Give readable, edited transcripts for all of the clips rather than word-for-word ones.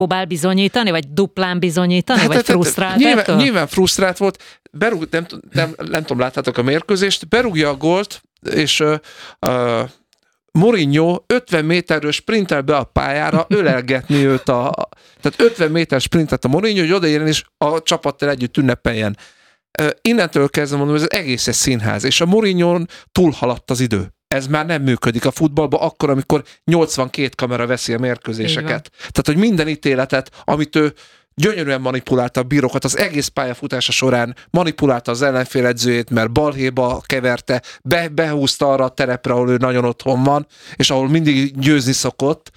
próbál bizonyítani, vagy duplán bizonyítani, vagy frusztrált? Nyilván frusztrált volt. Nem tudom, láttátok a mérkőzést, berúgja a gólt, és Mourinho 50 méterről sprintel be a pályára, ölelgetni őt tehát 50 méter sprintelt a Mourinho, hogy odaérjen, és a csapattal együtt ünnepeljen. Innentől kezdve mondom, hogy ez egész egy színház, és a Mourinhón túlhaladt az idő. Ez már nem működik a futballban akkor, amikor 82 kamera veszi a mérkőzéseket. Tehát, hogy minden ítéletet, amit ő gyönyörűen manipulálta a bírókat, az egész pályafutása során manipulálta az ellenfél edzőjét, mert balhéba keverte, behúzta arra a terepre, ahol ő nagyon otthon van, és ahol mindig győzni szokott,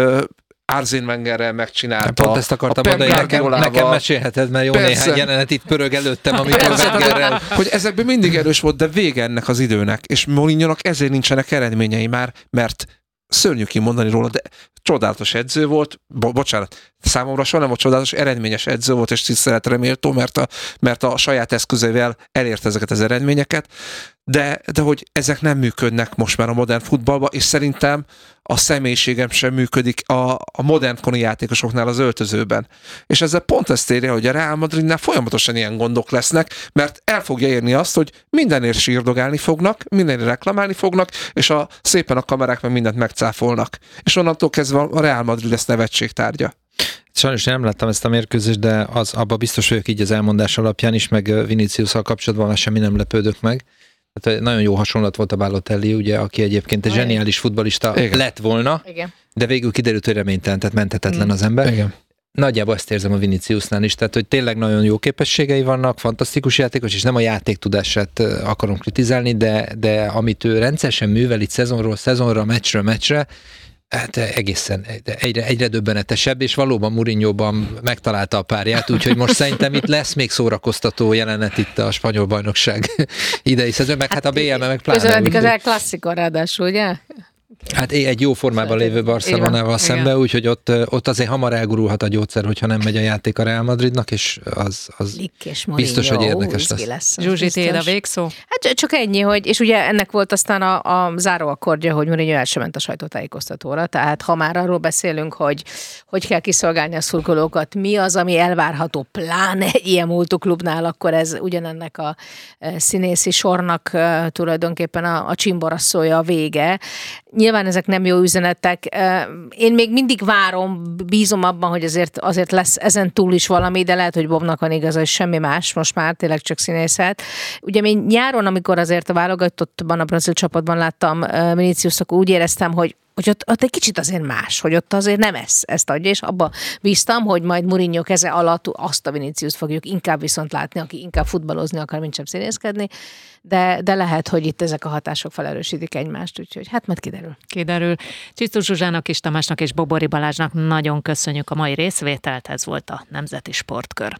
Arsene Wengerrel megcsinálta. Pont ezt akartam mondani, nekem mesélheted, mert jó néhány jelenet itt pörög előttem, amikor Wengerrel... Hogy ezekben mindig erős volt, de vége ennek az időnek, és Mourinhonak ezért nincsenek eredményei már, mert szörnyű kimondani róla, de csodálatos edző volt, bocsánat, számomra soha nem volt csodálatos, eredményes edző volt, és tiszteletre méltó, mert a saját eszközeivel elért ezeket az eredményeket, de hogy ezek nem működnek most már a modern futballban, és szerintem a személyiségem sem működik a modern koni játékosoknál az öltözőben. És ezzel pont ezt érje, hogy a Real Madridnál folyamatosan ilyen gondok lesznek, mert el fogja érni azt, hogy mindenért sírdogálni fognak, mindenért reklamálni fognak, és szépen a kamerák meg mindent megcáfolnak. És onnantól kezdve a Real Madrid lesz nevetség tárgya. Sajnos nem láttam ezt a mérkőzést, de abban biztos vagyok így az elmondás alapján is, meg Viniciusszal kapcsolatban már semmi nem lepődök meg. Tehát nagyon jó hasonlat volt a Balotelli, ugye, aki egyébként egy zseniális futballista lett volna, de végül kiderült, hogy reménytelen, tehát menthetetlen az ember. Igen. Nagyjából ezt érzem a Viniciusnál is, tehát hogy tényleg nagyon jó képességei vannak, fantasztikus játékos, és nem a játéktudását akarom kritizálni, de amit ő rendszeresen művel itt szezonról szezonra, meccsről meccsre, hát egészen egyre döbbenetesebb, és valóban Mourinhoban megtalálta a párját, úgyhogy most szerintem itt lesz még szórakoztató jelenet itt a spanyol bajnokság idei szezon, meg hát a BL-ben meg pláne. Közeledik az El Clásico ráadásul, ugye? Hát egy jó formában lévő Barcelonával szembe, úgyhogy ott azért hamar elgurulhat a gyógyszer, hogyha nem megy a játék a Real Madridnak, és az biztos, hogy érdekes lesz. Zsuzsi, tiéd a végszó? Hát csak ennyi, hogy, és ugye ennek volt aztán a záróakkordja, hogy Mourinho el sem ment a sajtótájékoztatóra, tehát ha már arról beszélünk, hogy kell kiszolgálni a szurkolókat, mi az, ami elvárható, pláne ilyen multiklubnál, akkor ez ugyanennek a színészi sornak tulajdonképpen a csimborasszója a vége. Nyilván ezek nem jó üzenetek. Én még mindig várom, bízom abban, hogy azért lesz ezen túl is valami, de lehet, hogy Bobnak van igaza, hogy semmi más, most már tényleg csak színészet. Ugye én nyáron, amikor azért a válogatottban, a brazil csapatban láttam Viniciust, akkor úgy éreztem, hogy ott egy kicsit azért más, hogy ott azért nem ezt adja, és abba bíztam, hogy majd Mourinho keze alatt azt a Viniciust fogjuk inkább viszont látni, aki inkább futballozni akar, mint sem színészkedni, de lehet, hogy itt ezek a hatások felerősítik egymást, úgyhogy hát majd kiderül. Csisztus Zsuzsának, Kis Tamásnak és Bobori Balázsnak nagyon köszönjük a mai részvételt, ez volt a Nemzeti Sportkör.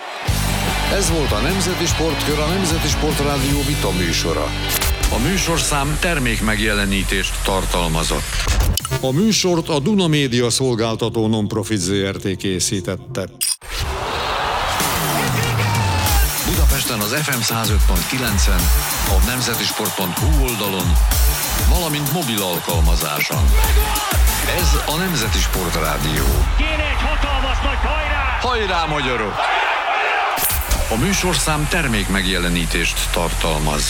Ez volt a Nemzeti Sportkör, a Nemzeti Sportrádió vita műsora. A műsorszám termékmegjelenítést tartalmazott. A műsort a Duna Média szolgáltató non-profit Zrt. Készítette. Budapesten az FM 105.9-en, a nemzetisport.hu oldalon, valamint mobil alkalmazáson. Ez a Nemzeti Sportrádió. Kéne egy hatalmas nagy hajrá! Hajrá, magyarok! A műsorszám termékmegjelenítést tartalmaz.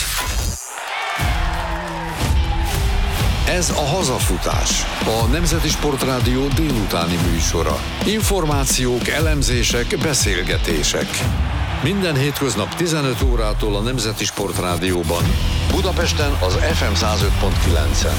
Ez a Hazafutás, a Nemzeti Sportrádió délutáni műsora. Információk, elemzések, beszélgetések. Minden hétköznap 15 órától a Nemzeti Sportrádióban. Budapesten az FM 105.9-en.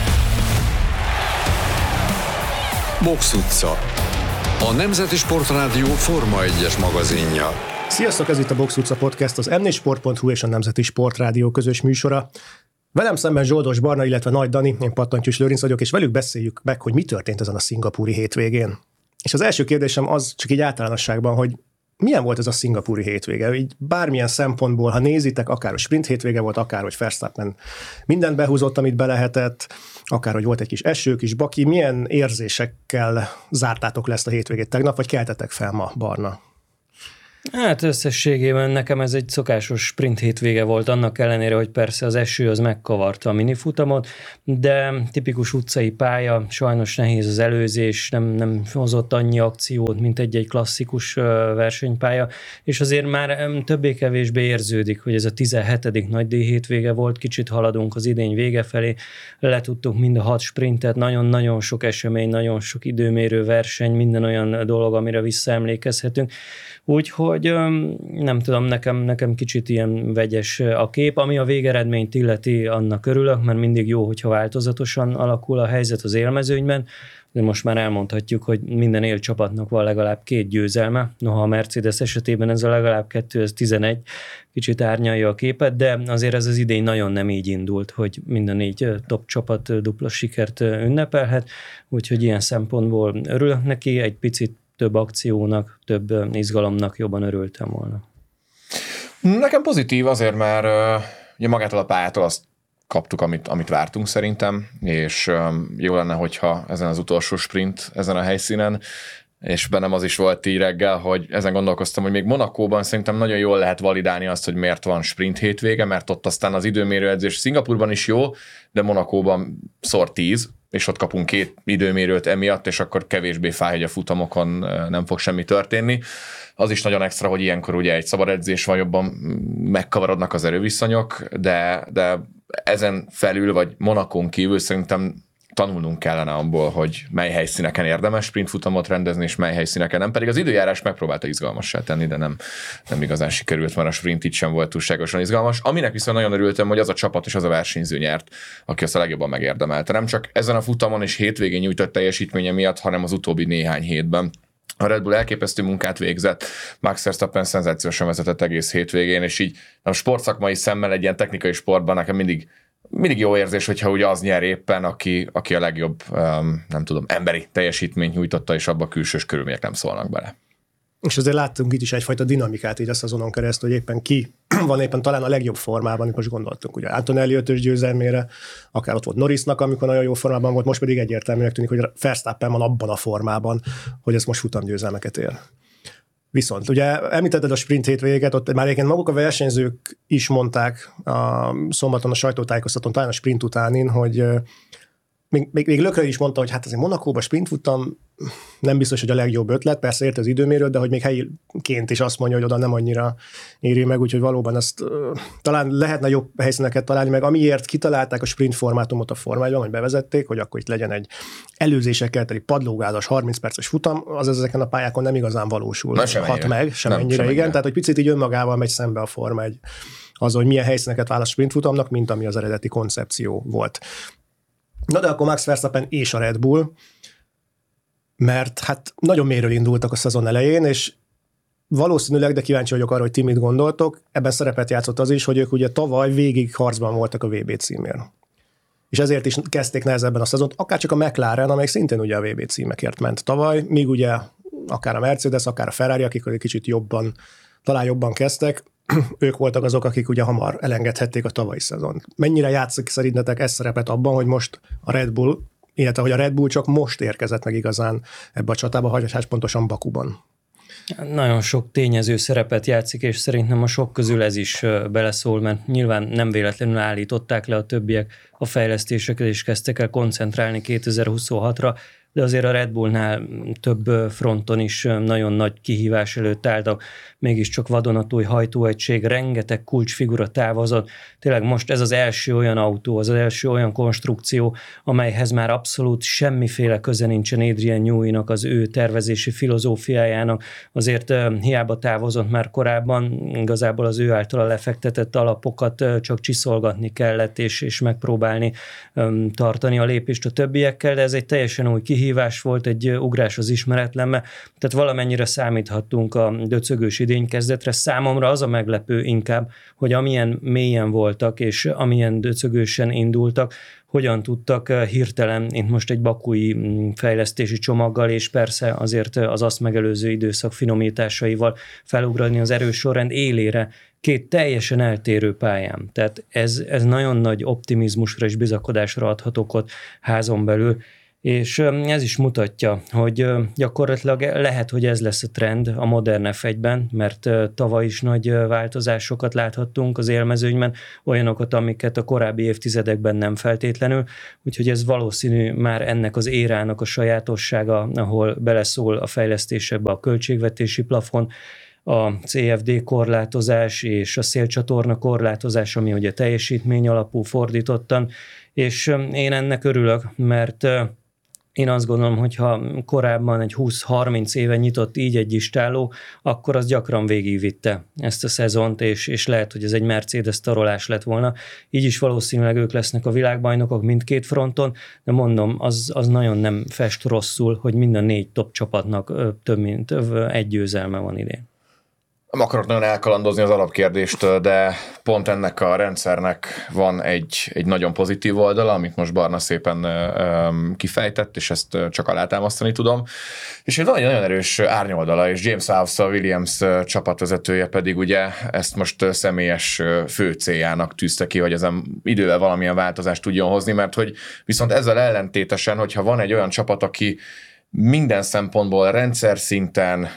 Box utca. A Nemzeti Sportrádió Forma 1-es magazinja. Sziasztok, ez itt a Box utca podcast, az m4sport.hu és a Nemzeti Sportrádió közös műsora. Velem szemben Zsoldos Barna, illetve Nagy Dani, én Pattantyús Lőrinc vagyok, és velük beszéljük meg, hogy mi történt ezen a szingapúri hétvégén. És az első kérdésem az, csak így általánosságban, hogy milyen volt ez a szingapúri hétvége? Így bármilyen szempontból, ha nézitek, akár a sprint hétvége volt, akár hogy Verstappen mindent behúzott, amit be lehetett, akár hogy volt egy kis eső, kis baki, milyen érzésekkel zártátok le ezt a hétvégét tegnap, vagy keltetek fel ma, Barna? Hát összességében nekem ez egy szokásos sprint hétvége volt, annak ellenére, hogy persze az eső az megkavarta a minifutamot, de tipikus utcai pálya, sajnos nehéz az előzés, nem hozott annyi akciót, mint egy klasszikus versenypálya, és azért már többé-kevésbé érződik, hogy ez a 17. nagydíj hétvége volt, kicsit haladunk az idény vége felé, letudtuk mind a 6 sprintet, nagyon-nagyon sok esemény, nagyon sok időmérő verseny, minden olyan dolog, amire visszaemlékezhetünk. Úgyhogy nem tudom, nekem kicsit ilyen vegyes a kép. Ami a végeredményt illeti, annak örülök, mert mindig jó, hogyha változatosan alakul a helyzet az élmezőnyben, de most már elmondhatjuk, hogy minden élcsapatnak van legalább 2 győzelme, noha a Mercedes esetében ez a legalább 2, ez 11, kicsit árnyalja a képet, de azért ez az idény nagyon nem így indult, hogy minden 4 top csapat dupla sikert ünnepelhet, úgyhogy ilyen szempontból örülök neki, egy picit több akciónak, több izgalomnak jobban örültem volna. Nekem pozitív azért, mert ugye magától a pályától azt kaptuk, amit vártunk szerintem, és jó lenne, hogyha ezen az utolsó sprint, ezen a helyszínen, és bennem az is volt így reggel, hogy ezen gondolkoztam, hogy még Monacóban szerintem nagyon jól lehet validálni azt, hogy miért van sprint hétvége, mert ott aztán az időmérőedzés Szingapurban is jó, de Monacóban szor 10, és ott kapunk 2 időmérőt emiatt, és akkor kevésbé fáj, hogy a futamokon nem fog semmi történni. Az is nagyon extra, hogy ilyenkor ugye egy szabad edzés van, jobban megkavarodnak az erőviszonyok, de ezen felül, vagy Monacón kívül szerintem tanulnunk kellene abból, hogy mely helyszíneken érdemes sprintfutamot rendezni, és mely helyszíneken nem. Pedig az időjárás megpróbálta izgalmassá tenni, de nem igazán sikerült, mert a sprint itt sem volt túlságosan izgalmas. Aminek viszont nagyon örültem, hogy az a csapat és az a versenyző nyert, aki azt a legjobban megérdemelte. Nem csak ezen a futamon és hétvégén nyújtott teljesítménye miatt, hanem az utóbbi néhány hétben. A Red Bull elképesztő munkát végzett, Max Verstappen szenzációsan vezetett egész hétvégén, és így a sportszakmai szemmel egy ilyen technikai sportban nekem mindig jó érzés, hogyha ugye az nyer éppen, aki a legjobb, nem tudom, emberi teljesítményt nyújtotta, és abba külsős körülmények nem szólnak bele. És azért láttunk itt is egyfajta dinamikát így a szezonon keresztül, hogy éppen ki van éppen talán a legjobb formában, itt most gondoltunk ugye Antonelli 5-ös győzelmére, akár ott volt Norrisnak, amikor nagyon jó formában volt, most pedig egyértelműnek tűnik, hogy Verstappen van abban a formában, hogy ez most futamgyőzelmeket ér. Viszont ugye említetted a sprint hétvégét, ott már egyébként maguk a versenyzők is mondták a szombaton a sajtótájékoztatón, talán a sprint utánin, hogy még Lökler is mondta, hogy hát azért Monacóban sprintfutam nem biztos, hogy a legjobb ötlet, persze érte az időmérőt, de hogy még helyiként is azt mondja, hogy oda nem annyira éri meg, úgyhogy valóban ezt talán lehetne jobb helyszíneket találni, meg amiért kitalálták a sprint formátumot a Forma 1-ben, hogy bevezették, hogy akkor itt legyen egy előzésekkel teli padlógázas 30 perces futam, az ezeken a pályákon nem igazán valósul. Semennyire, igen, tehát hogy picit így önmagával megy szembe a Forma 1 az, hogy milyen helyszíneket választ sprintfutamnak, mint ami az eredeti koncepció volt. Na de akkor Max Verstappen és a Red Bull, mert hát nagyon mélyről indultak a szezon elején, és valószínűleg, de kíváncsi vagyok arra, hogy ti mit gondoltok, ebben szerepet játszott az is, hogy ők ugye tavaly végig harcban voltak a VB címért. És ezért is kezdték nehezebben a szezont, akár csak a McLaren, amelyik szintén ugye a VB címekért ment tavaly, míg ugye akár a Mercedes, akár a Ferrari, akik egy kicsit talán jobban kezdtek, ők voltak azok, akik ugye hamar elengedhették a tavalyi szezont. Mennyire játszik szerintetek ez szerepet abban, hogy most a Red Bull, illetve hogy a Red Bull csak most érkezett meg igazán ebbe a csatába, hagyhatás pontosan Bakuban? Nagyon sok tényező szerepet játszik, és szerintem a sok közül ez is beleszól, mert nyilván nem véletlenül állították le a többiek a fejlesztéseket, és kezdtek el koncentrálni 2026-ra, de azért a Red Bullnál több fronton is nagyon nagy kihívás előtt álltak, mégiscsak vadonatúj hajtóegység, rengeteg kulcsfigura távozott. Tényleg most ez az első olyan autó, az első olyan konstrukció, amelyhez már abszolút semmiféle köze nincsen Adrian Newey-nak, az ő tervezési filozófiájának. Azért hiába távozott már korábban, igazából az ő általa lefektetett alapokat csak csiszolgatni kellett, és megpróbálni tartani a lépést a többiekkel, de ez egy teljesen új kihívás volt, egy ugrás az ismeretlenbe, tehát valamennyire számíthattunk a döcögős idénykezdetre. Számomra az a meglepő inkább, hogy amilyen mélyen voltak, és amilyen döcögősen indultak, hogyan tudtak hirtelen, itt most egy bakui fejlesztési csomaggal, és persze azért az azt megelőző időszak finomításaival felugrani az erős sorrend élére, 2 teljesen eltérő pályán. Tehát ez nagyon nagy optimizmusra és bizakodásra adhat okot házon belül, És ez is mutatja, hogy gyakorlatilag lehet, hogy ez lesz a trend a modern F1-ben, mert tavaly is nagy változásokat láthattunk az élmezőnyben, olyanokat, amiket a korábbi évtizedekben nem feltétlenül, úgyhogy ez valószínű már ennek az érának a sajátossága, ahol beleszól a fejlesztésekbe a költségvetési plafon, a CFD korlátozás és a szélcsatorna korlátozás, ami ugye teljesítmény alapú fordítottan, és én ennek örülök, mert én azt gondolom, hogy ha korábban egy 20-30 éve nyitott így egy istáló, akkor az gyakran végigvitte ezt a szezont, és lehet, hogy ez egy Mercedes tarolás lett volna. Így is valószínűleg ők lesznek a világbajnokok mindkét fronton, de mondom, az nagyon nem fest rosszul, hogy mind a 4 top csapatnak több mint egy győzelme van idén. Nem akarok nagyon elkalandozni az alapkérdést, de pont ennek a rendszernek van egy nagyon pozitív oldala, amit most Barna szépen kifejtett, és ezt csak alátámasztani tudom. És van egy nagyon erős árnyoldala, és James House, a Williams csapatvezetője pedig ugye ezt most személyes fő céljának tűzte ki, hogy ezen idővel valamilyen változást tudjon hozni, mert hogy viszont ezzel ellentétesen, hogyha van egy olyan csapat, aki minden szempontból rendszer szinten,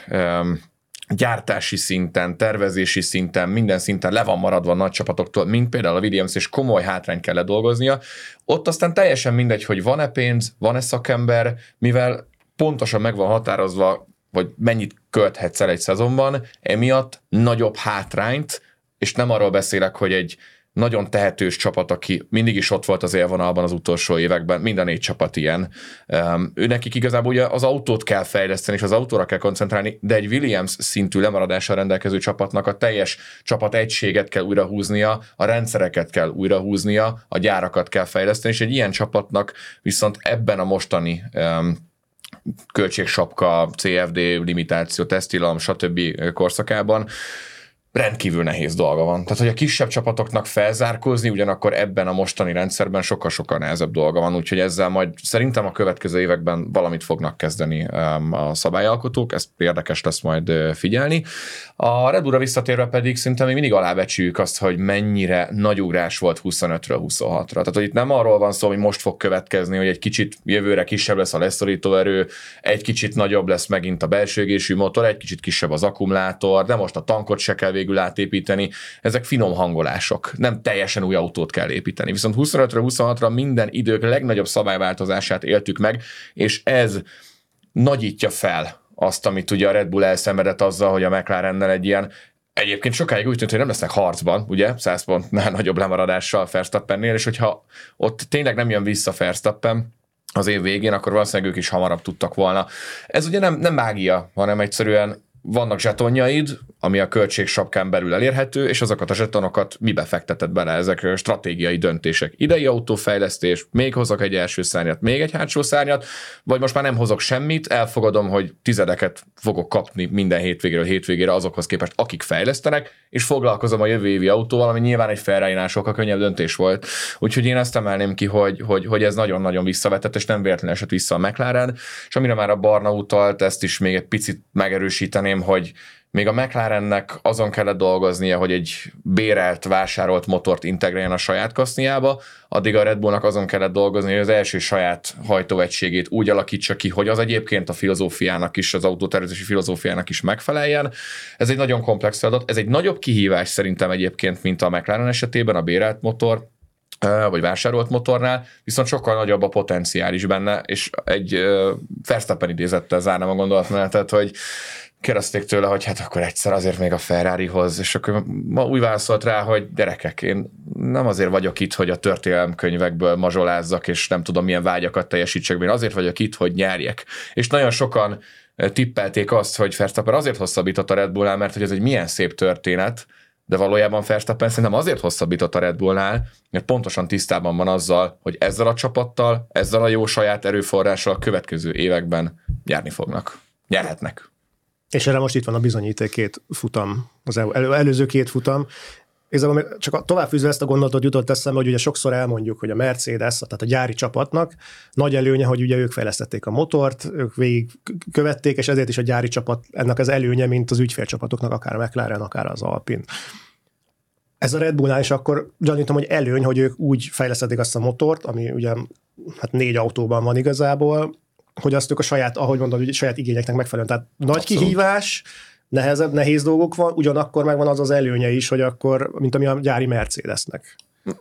gyártási szinten, tervezési szinten, minden szinten le van maradva a nagy csapatoktól, mint például a Williams, és komoly hátrányt kell ledolgoznia. Ott aztán teljesen mindegy, hogy van-e pénz, van-e szakember, mivel pontosan meg van határozva, vagy mennyit költhetsz el egy szezonban, emiatt nagyobb hátrányt, és nem arról beszélek, hogy egy nagyon tehetős csapat, aki mindig is ott volt az élvonalban az utolsó években, mind a 4 csapat ilyen. Nekik igazából ugye az autót kell fejleszteni, és az autóra kell koncentrálni, de egy Williams szintű lemaradással rendelkező csapatnak a teljes csapat egységet kell újrahúznia, a rendszereket kell újrahúznia, a gyárakat kell fejleszteni, és egy ilyen csapatnak viszont ebben a mostani költségsapka, CFD, limitáció, tesztilalom, stb. Korszakában rendkívül nehéz dolga van. Tehát, hogy a kisebb csapatoknak felzárkózni, ugyanakkor ebben a mostani rendszerben sokkal-sokkal nehezebb dolga van, úgyhogy ezzel majd szerintem a következő években valamit fognak kezdeni a szabályalkotók, ezt érdekes lesz majd figyelni. A Red Bullra visszatérve pedig szerintem még mindig alábecsüljük azt, hogy mennyire nagy ugrás volt 25-ről 26-ra. Tehát, hogy itt nem arról van szó, hogy most fog következni, hogy egy kicsit jövőre kisebb lesz a leszorító erő, egy kicsit nagyobb lesz megint a belső égésű motor, egy kicsit kisebb az akkumulátor, de most a tankot se kell végül átépíteni. Ezek finom hangolások. Nem teljesen új autót kell építeni. Viszont 25-ről 26-ra minden idők legnagyobb szabályváltozását éltük meg, és ez nagyítja fel azt, amit ugye a Red Bull elszenvedett azzal, hogy a McLarennel egy ilyen, egyébként sokáig úgy tűnt, hogy nem lesznek harcban, ugye, 100 pontnál nagyobb lemaradással Verstappennél, és hogyha ott tényleg nem jön vissza Verstappen az év végén, akkor valószínűleg ők is hamarabb tudtak volna. Ez ugye nem mágia, hanem egyszerűen vannak zsetonjaid, ami a költségsapkán belül elérhető, és azokat a zsetonokat mibe fekteted bele, ezek stratégiai döntések. Idei autófejlesztés, még hozok egy első szárnyat, még egy hátsó szárnyat, vagy most már nem hozok semmit, elfogadom, hogy tizedeket fogok kapni minden hétvégéről hétvégére azokhoz képest, akik fejlesztenek, és foglalkozom a jövő évi autóval, ami nyilván egy Ferrari-nál sokkal könnyebb döntés volt. Úgyhogy én ezt emelném ki, hogy ez nagyon-nagyon visszavetett, és nem véletlenül esett vissza a McLaren, és amire már a Barna utalt, ezt is még egy picit megerősíteném, hogy még a McLarennek azon kellett dolgoznia, hogy egy bérelt, vásárolt motort integráljon a saját kaszniába, addig a Red Bullnak azon kellett dolgozni, hogy az első saját hajtóegységét úgy alakítsa ki, hogy az egyébként a filozófiának is, az autótervezési filozófiának is megfeleljen. Ez egy nagyon komplex feladat, ez egy nagyobb kihívás szerintem egyébként, mint a McLaren esetében, a bérelt motor, vagy vásárolt motornál, viszont sokkal nagyobb a potenciál is benne, és egy Verstappen idézettel zárnám a gondolatmenetet, hogy kérdezték tőle, hogy hát akkor egyszer azért még a Ferrarihoz, és akkor ma úgy válaszolt rá, hogy gyerekek, én nem azért vagyok itt, hogy a történelemkönyvekből mazsolázzak, és nem tudom milyen vágyakat teljesítsek, én azért vagyok itt, hogy nyerjek. És nagyon sokan tippelték azt, hogy Verstappen azért hosszabbított a Red Bullnál, mert hogy ez egy milyen szép történet, de valójában Verstappen szerintem azért hosszabbított a Red Bullnál, mert pontosan tisztában van azzal, hogy ezzel a csapattal, ezzel a jó saját erőforrással a következő években nyerni fognak. Nyerhetnek. És erre most itt van a bizonyíték 2 futam, az előző 2 futam. Igazából csak továbbfűzve ezt a gondolatot jutott eszembe, hogy ugye sokszor elmondjuk, hogy a Mercedes, tehát a gyári csapatnak nagy előnye, hogy ugye ők fejlesztették a motort, ők végig követték, és ezért is a gyári csapat ennek az előnye, mint az ügyfélcsapatoknak, akár a McLaren, akár az Alpine. Ez a Red Bullnál is akkor gyanítom, hogy előny, hogy ők úgy fejlesztették azt a motort, ami ugye 4 autóban van igazából, hogy azt ők a saját, ahogy mondod, saját igényeknek megfelelően. Tehát nagy kihívás, nehéz dolgok van, ugyanakkor megvan az előnye is, hogy akkor, mint ami a gyári Mercedesnek.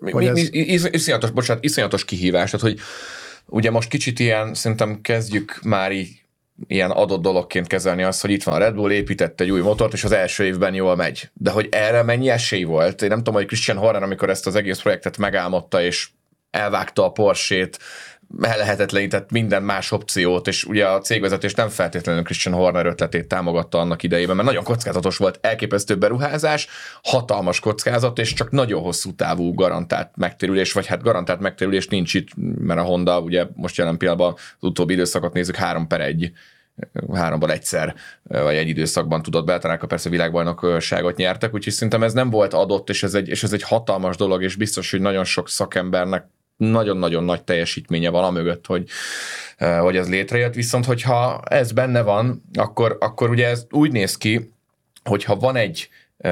Iszonyatos kihívás, tehát hogy ugye most kicsit ilyen, szerintem kezdjük már így ilyen adott dologként kezelni azt, hogy itt van a Red Bull, épített egy új motort, és az első évben jól megy. De hogy erre mennyi esély volt? Én nem tudom, hogy Christian Horner, amikor ezt az egész projektet megálmodta, és elvágta a Porsche-t, ellehetetlenített minden más opciót, és ugye a cégvezetés nem feltétlenül Christian Horner ötletét támogatta annak idejében, mert nagyon kockázatos volt, elképesztő beruházás, hatalmas kockázat, és csak nagyon hosszú távú garantált megtérülés, vagy hát garantált megtérülés nincs itt, mert a Honda ugye most jelen pillanatban az utóbbi időszakot nézzük 3/1, 3-ból egyszer, vagy egy időszakban tudott Beltránka persze világbajnokságot nyertek, úgyhogy szerintem ez nem volt adott, és ez egy hatalmas dolog, és biztos, hogy nagyon sok szakembernek nagyon-nagyon nagy teljesítménye van amögött, hogy ez létrejött, viszont hogyha ez benne van, akkor ugye ez úgy néz ki, hogyha van egy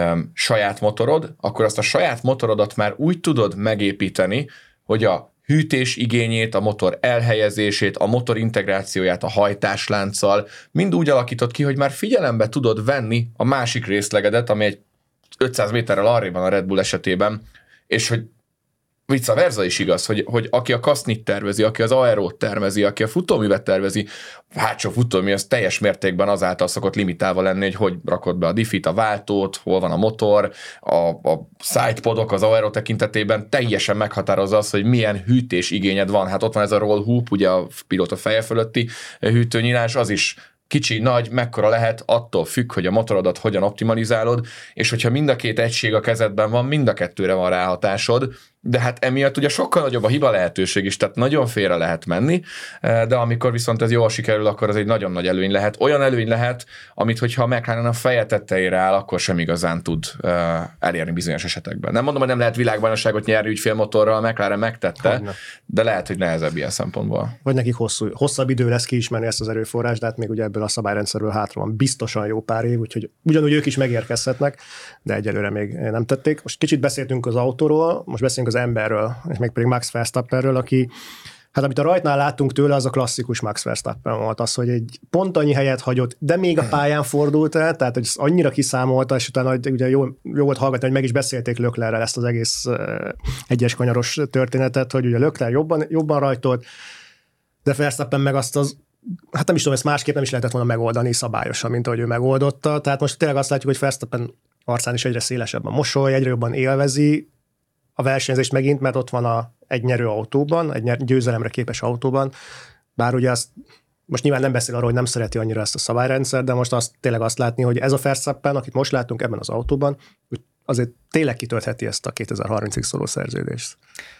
saját motorod, akkor azt a saját motorodat már úgy tudod megépíteni, hogy a hűtés igényét, a motor elhelyezését, a motor integrációját a hajtáslánccal mind úgy alakított ki, hogy már figyelembe tudod venni a másik részlegedet, ami egy 500 méterrel arrébb van a Red Bull esetében, és hogy vice versa is igaz, hogy aki a kasznit tervezi, aki az aerót tervezi, aki a futóművet tervezi, hátsó futómű, az teljes mértékben azáltal szokott limitálva lenni, hogy rakod be a diffit, a váltót, hol van a motor, a sidepodok az aero tekintetében teljesen meghatározza az, hogy milyen hűtés igényed van. Hát ott van ez a roll hoop, ugye a pilóta feje fölötti hűtőnyílás, az is kicsi, nagy, mekkora lehet, attól függ, hogy a motorodat hogyan optimalizálod, és hogyha mind a két egység a kezedben van, mind a kettőre van ráhatásod, de hát emiatt ugye sokkal nagyobb a hiba lehetőség is, tehát nagyon félre lehet menni, de amikor viszont ez jól sikerül, akkor az egy nagyon nagy előny lehet. Olyan előny lehet, amit hogyha a McLaren a feje tetejére áll, akkor sem igazán tud elérni bizonyos esetekben. Nem mondom, hogy nem lehet világbajnokságot nyerni ügyfélmotorral, a McLaren megtette, de lehet, hogy nehezebb ilyen szempontból. Vagy nekik hosszabb idő lesz kiismerni ezt az erőforrást, de hát még ugye ebből a szabályrendszerből hátra van biztosan jó pár év, úgyhogy ugyanúgy ők is megérkezhetnek, de egyelőre még nem tették. Most kicsit beszéltünk az autóról, most beszélünk az emberről, és még pedig Max Verstappenről, aki, hát amit a rajtnál láttunk tőle, az a klasszikus Max Verstappen volt, az, hogy egy pont annyi helyet hagyott, de még a pályán fordult el, tehát hogy annyira kiszámolta, és utána ugye jó volt hallgatni, hogy meg is beszélték Leclerrel ezt az egész egyes kanyaros történetet, hogy ugye Leclerc jobban rajtolt, de Verstappen meg azt hát nem is tudom, ezt másképp nem is lehetett volna megoldani szabályosan, mint ahogy ő megoldotta. Tehát most tényleg azt látjuk, hogy Verstappen arcán is egyre szélesebb a mosoly, egyre jobban élvezi a versenyzést megint, mert ott van egy nyerő autóban, egy győzelemre képes autóban, bár ugye most nyilván nem beszél arról, hogy nem szereti annyira ezt a szabályrendszer, de most tényleg azt látni, hogy ez a Verstappen, akit most látunk ebben az autóban, azért tényleg kitöltheti ezt a 2030-ig szóló szerződést.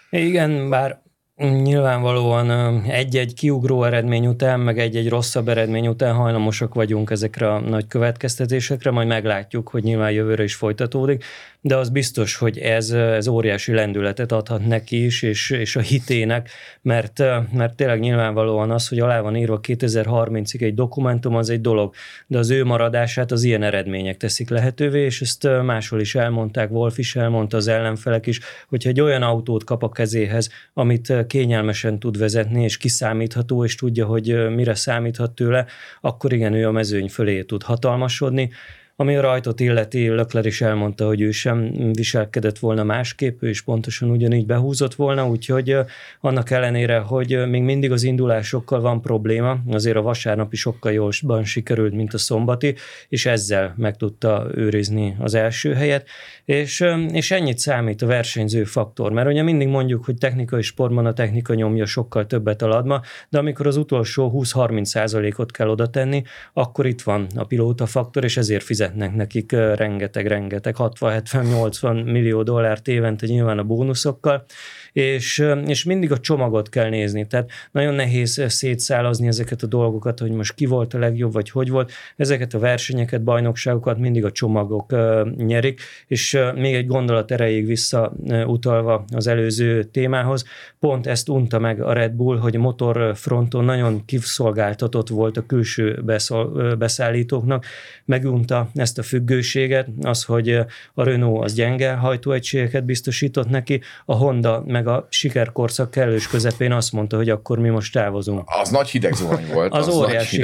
Igen, bár nyilvánvalóan egy-egy kiugró eredmény után, meg egy-egy rosszabb eredmény után hajlamosak vagyunk ezekre a nagy következtetésekre, majd meglátjuk, hogy nyilván jövőre is folytatódik, de az biztos, hogy ez óriási lendületet adhat neki is, és a hitének, mert tényleg nyilvánvalóan az, hogy alá van írva 2030-ig egy dokumentum, az egy dolog, de az ő maradását az ilyen eredmények teszik lehetővé, és ezt máshol is elmondták, Wolf is elmondta, az ellenfelek is, hogyha egy olyan autót kap a kezéhez, amit kényelmesen tud vezetni, és kiszámítható, és tudja, hogy mire számíthat tőle, akkor igen, ő a mezőny fölé tud hatalmasodni. Ami a rajtot illeti, Leclerc is elmondta, hogy ő sem viselkedett volna másképp, ő is pontosan ugyanígy behúzott volna, úgyhogy annak ellenére, hogy még mindig az indulásokkal van probléma, azért a vasárnapi sokkal jobban sikerült, mint a szombati, és ezzel meg tudta őrizni az első helyet, és ennyit számít a versenyző faktor, mert ugye mindig mondjuk, hogy technikai sportban a technika nyomja sokkal többet a ladba, de amikor az utolsó 20-30%-ot kell oda tenni, akkor itt van a pilóta faktor, és ezért fizetnek nekik rengeteg, 60-70-80 millió dollárt évente nyilván a bónuszokkal, és mindig a csomagot kell nézni. Tehát nagyon nehéz szétszálazni ezeket a dolgokat, hogy most ki volt a legjobb, vagy hogy volt. Ezeket a versenyeket, bajnokságokat mindig a csomagok nyerik, és még egy gondolat erejéig visszautalva az előző témához, pont ezt unta meg a Red Bull, hogy a motorfronton nagyon kiszolgáltatott volt a külső beszállítóknak, megunta ezt a függőséget, az, hogy a Renault az gyenge hajtóegységeket biztosított neki, a Honda meg a sikerkorszak kellős közepén azt mondta, hogy akkor mi most távozunk. Az nagy hidegzuhany volt. Az óriási.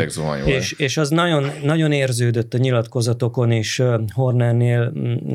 És az nagyon, nagyon érződött a nyilatkozatokon is Hornernél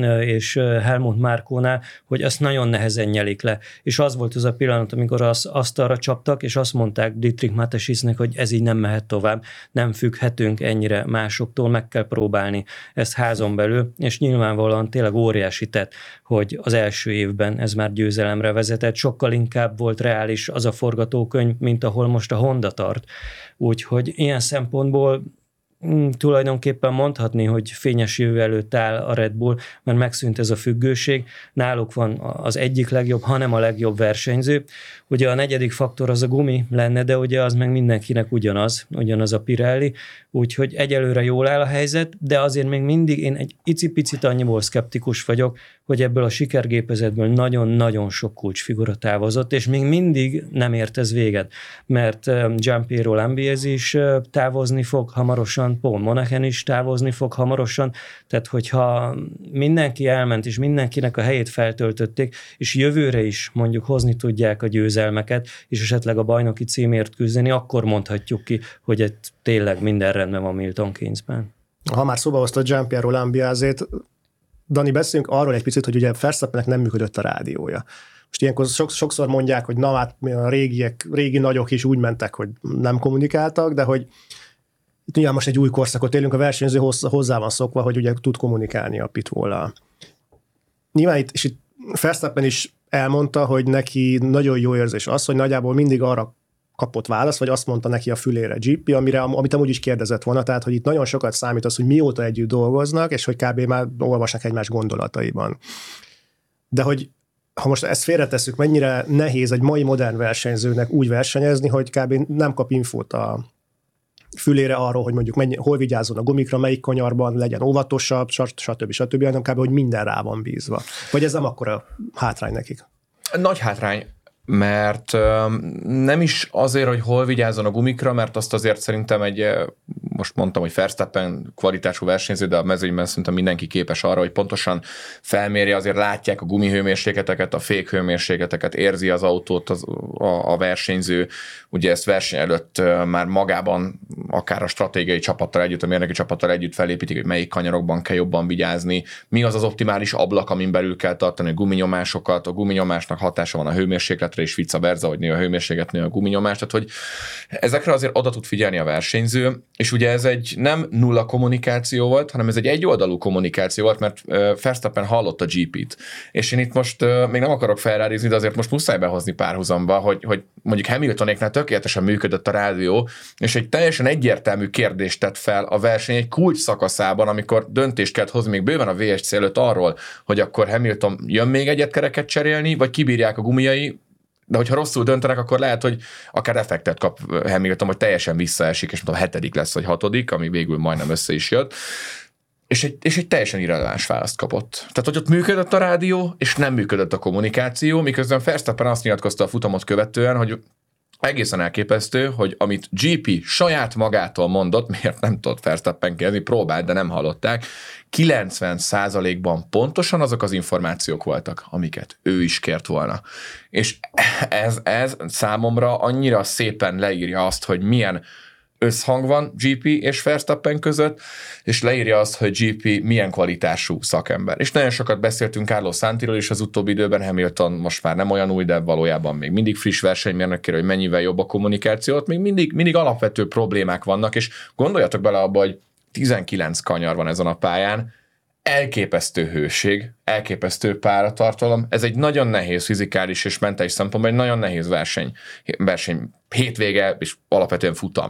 és Helmut Markónál, hogy azt nagyon nehezen nyelik le. És az volt az a pillanat, amikor asztalra csaptak, és azt mondták Dietrich Matesisnek, hogy ez így nem mehet tovább, nem függhetünk ennyire másoktól, meg kell próbálni ezt házon belül, és nyilvánvalóan tényleg óriási tett, hogy az első évben ez már győzelemre vezetett, sokkal inkább volt reális az a forgatókönyv, mint ahol most a Honda tart. Úgyhogy ilyen szempontból tulajdonképpen mondhatni, hogy fényes jövő előtt áll a Red Bull, mert megszűnt ez a függőség. Náluk van az egyik legjobb, hanem a legjobb versenyző. Ugye a negyedik faktor az a gumi lenne, de ugye az meg mindenkinek ugyanaz a Pirelli, úgyhogy egyelőre jól áll a helyzet, de azért még mindig én egy icipicit annyiból szkeptikus vagyok, hogy ebből a sikergépezetből nagyon-nagyon sok kulcsfigura távozott, és még mindig nem ért ez véget, mert Gianpiero Lambiesi is távozni fog hamarosan, Paul Monahan is távozni fog hamarosan, tehát hogyha mindenki elment, és mindenkinek a helyét feltöltötték, és jövőre is mondjuk hozni tudják a győzelmeket, és esetleg a bajnoki címért küzdeni, akkor mondhatjuk ki, hogy tényleg minden rendben van Milton Keynesben. Ha már szóba hozta Gianpiero Lambiasét, Dani, beszéljünk arról egy picit, hogy ugye Verstappennek nem működött a rádiója. Most ilyenkor sokszor mondják, hogy na hát a régi nagyok is úgy mentek, hogy nem kommunikáltak, de hogy itt nyilván most egy új korszakot élünk, a versenyző hozzá van szokva, hogy ugye tud kommunikálni a pitwall-al. Nyilván itt Verstappen is elmondta, hogy neki nagyon jó érzés az, hogy nagyjából mindig arra kapott választ, vagy azt mondta neki a fülére GP, amit amúgy is kérdezett volna, tehát hogy itt nagyon sokat számít az, hogy mióta együtt dolgoznak, és hogy kb. Már olvasnak egymás gondolataiban. De hogy ha most ezt félretesszük, mennyire nehéz egy mai modern versenyzőnek úgy versenyezni, hogy kb. Nem kap infót a fülére arról, hogy mondjuk hol vigyázzon a gumikra, melyik kanyarban legyen óvatosabb, stb., hanem kb. Hogy minden rá van bízva. Vagy ez nem akkora hátrány nekik? Nagy hátrány, mert nem is azért, hogy hol vigyázzon a gumikra, mert azt azért szerintem most mondtam, hogy Verstappen kvalitású versenyző, de a mezőnyben szerintem mindenki képes arra, hogy pontosan felmérje, azért látják a gumihőmérsékleteket, a fékhőmérsékleteket, érzi az autót a versenyző, ugye ezt verseny előtt már magában akár a stratégiai csapattal együtt, a mérnöki csapattal együtt felépítik, hogy melyik kanyarokban kell jobban vigyázni, mi az optimális ablak, amin belül kell tartani a guminyomásokat, a guminyomásnak hatása van a hőmérsékletre, és vice versa, hogy nő a hőmérséklet, nő a guminyomás, tehát hogy ezekre azért oda tud figyelni a versenyző, és ugye ez egy nem nulla kommunikáció volt, hanem ez egy egyoldalú kommunikáció volt, mert Verstappen hallott a GP-t. És én itt most még nem akarok felrádizni, de azért most muszáj behozni párhuzamba, hogy mondjuk Hamiltonéknál tökéletesen működött a rádió, és egy teljesen egyértelmű kérdést tett fel a verseny egy kulcs szakaszában, amikor döntést kellett hozni még bőven a VSC előtt arról, hogy akkor Hamilton jön még egyet kereket cserélni, vagy kibírják a gumiai, de hogyha rosszul döntenek, akkor lehet, hogy akár effektet kap Hamilton, hogy teljesen visszaesik, és mondom, 7. lesz, vagy 6., ami végül majdnem össze is jött. És egy teljesen irreleváns választ kapott. Tehát, hogy ott működött a rádió, és nem működött a kommunikáció, miközben Verstappen azt nyilatkozta a futamot követően, hogy egészen elképesztő, hogy amit GP saját magától mondott, miért nem tudott Verstappen kérdezni, próbált, de nem hallották, 90%-ban pontosan azok az információk voltak, amiket ő is kért volna. És ez számomra annyira szépen leírja azt, hogy milyen összhang van GP és Verstappen között, és leírja azt, hogy GP milyen kvalitású szakember. És nagyon sokat beszéltünk Carlos Sainzról is az utóbbi időben, Hamilton most már nem olyan új, de valójában még mindig friss versenymérnökére, hogy mennyivel jobb a kommunikációt, még mindig alapvető problémák vannak, és gondoljatok bele abba, hogy 19 kanyar van ezen a pályán, elképesztő hőség, elképesztő páratartalom, ez egy nagyon nehéz fizikális és mentális szempontból, egy nagyon nehéz verseny hétvége és alapvetően futam.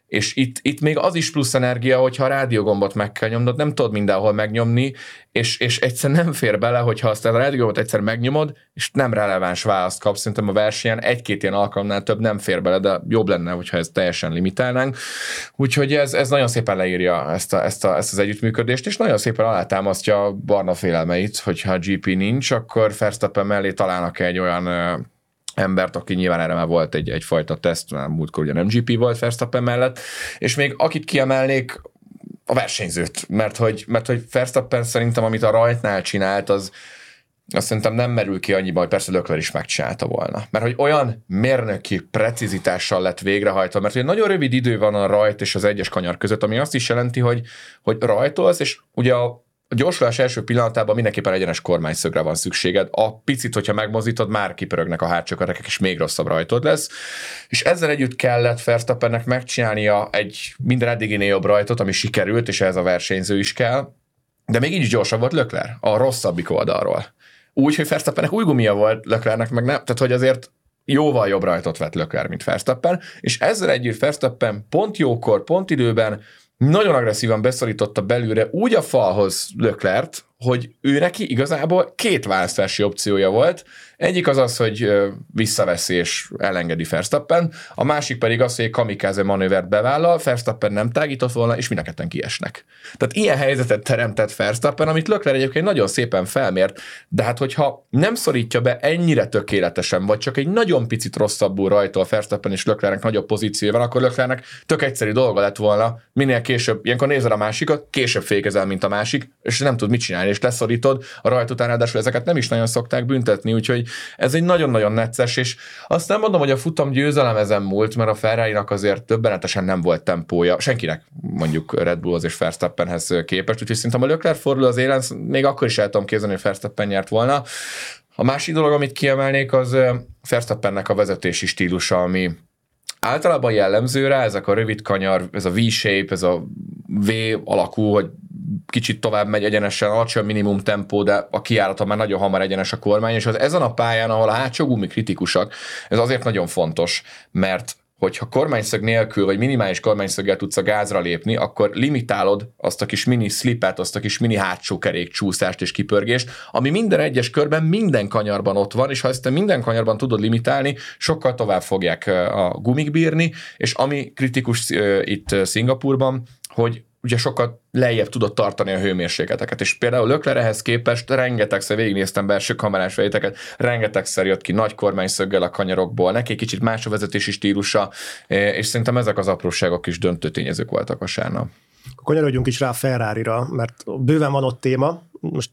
És itt még az is plusz energia, hogyha a rádiógombot meg kell nyomnod, nem tudod mindenhol megnyomni, és egyszer nem fér bele, hogyha azt a rádiógombot egyszer megnyomod, és nem releváns választ kapsz. Szerintem a versenyen egy-két ilyen alkalomnál több nem fér bele, de jobb lenne, hogyha ezt teljesen limitálnánk. Úgyhogy ez nagyon szépen leírja ezt az együttműködést, és nagyon szépen alátámasztja Barna félelmeit, hogyha a GP nincs, akkor Verstappen mellé találnak egy olyan embert, aki nyilván erre már volt egyfajta teszt, már múltkor ugye nem GP volt Verstappen mellett, és még akit kiemelnék, a versenyzőt, mert hogy Verstappen szerintem, amit a rajtnál csinált, azt szerintem nem merül ki annyiban, hogy persze Leclerc is megcsinálta volna. Mert hogy olyan mérnöki precizitással lett végrehajtva, mert hogy nagyon rövid idő van a rajt és az egyes kanyar között, ami azt is jelenti, hogy rajtolsz, és ugye a gyorsulás első pillanatában mindenképpen egyenes kormányszögre van szükséged. A picit, hogyha megmozdítod, már kipörögnek a hátsó kerekek, és még rosszabb rajtod lesz. És ezzel együtt kellett Verstappennek megcsinálnia egy minden eddiginél jobb rajtot, ami sikerült, és ez a versenyző is kell. De még így is gyorsabb volt Leclerc a rosszabbik oldalról. Úgy, hogy Verstappennek új gumia volt, Leclercnek meg nem. Tehát, hogy azért jóval jobb rajtot vett Leclerc, mint Verstappen, és ezzel együtt Verstappen pont jókor, pont időben nagyon agresszívan beszorította belülre úgy a falhoz Leclerc, hogy ő neki igazából két választási opciója volt. Egyik az, hogy visszaveszi és elengedi Verstappen, a másik pedig az, hogy egy kamikáze manővert bevállal, Verstappen nem tágított volna, és mind a ketten kiesnek. Tehát ilyen helyzetet teremtett Verstappen, amit Leclerc egyébként nagyon szépen felmért, de hát hogyha nem szorítja be ennyire tökéletesen, vagy csak egy nagyon picit rosszabbul rajtol Verstappen és Leclercnek nagyobb pozíciója van, akkor Leclercnek tök egyszerű dolga lett volna, minél később, ilyenkor nézed a másikat, később fékezel, mint a másik, és nem tud mit csinálni, és leszorítod a rajt után, ráadásul ezeket nem is nagyon szokták büntetni, úgyhogy ez egy nagyon-nagyon necces, és azt nem mondom, hogy a futam győzelem ezen múlt, mert a Ferrari-nak azért többenetesen nem volt tempója, senkinek mondjuk Red Bullhoz és Verstappenhez képest, úgyhogy szerintem a Leclerc fordul az élen, még akkor is el tudom képzelni, hogy Verstappen nyert volna. A másik dolog, amit kiemelnék, az Verstappennek a vezetési stílusa, ami általában jellemző rá, ezek a rövid kanyar, ez a V-shape, ez a V alakú, hogy kicsit tovább megy egyenesen, alacsony minimum tempó, de a kijárata már nagyon hamar egyenes a kormány, és az ezen a pályán, ahol a hátsó gumi kritikusak, ez azért nagyon fontos, mert hogyha kormányszög nélkül, vagy minimális kormányszöggel tudsz a gázra lépni, akkor limitálod azt a kis mini slipet, azt a kis mini hátsó kerékcsúszást és kipörgést, ami minden egyes körben, minden kanyarban ott van, és ha ezt te minden kanyarban tudod limitálni, sokkal tovább fogják a gumik bírni, és ami kritikus itt Szingapurban, hogy ugye sokkal lejjebb tudott tartani a hőmérsékleteket, és például Leclerc ehhez képest rengetegszer végignéztem belső kamerás fejteket, rengetegszer jött ki nagy kormányszöggel a kanyarokból, neki egy kicsit más a vezetési stílusa, és szerintem ezek az apróságok is döntő tényezők voltak vasárnap. Kanyarodjunk is rá a Ferrarira, mert bőven van ott téma. Most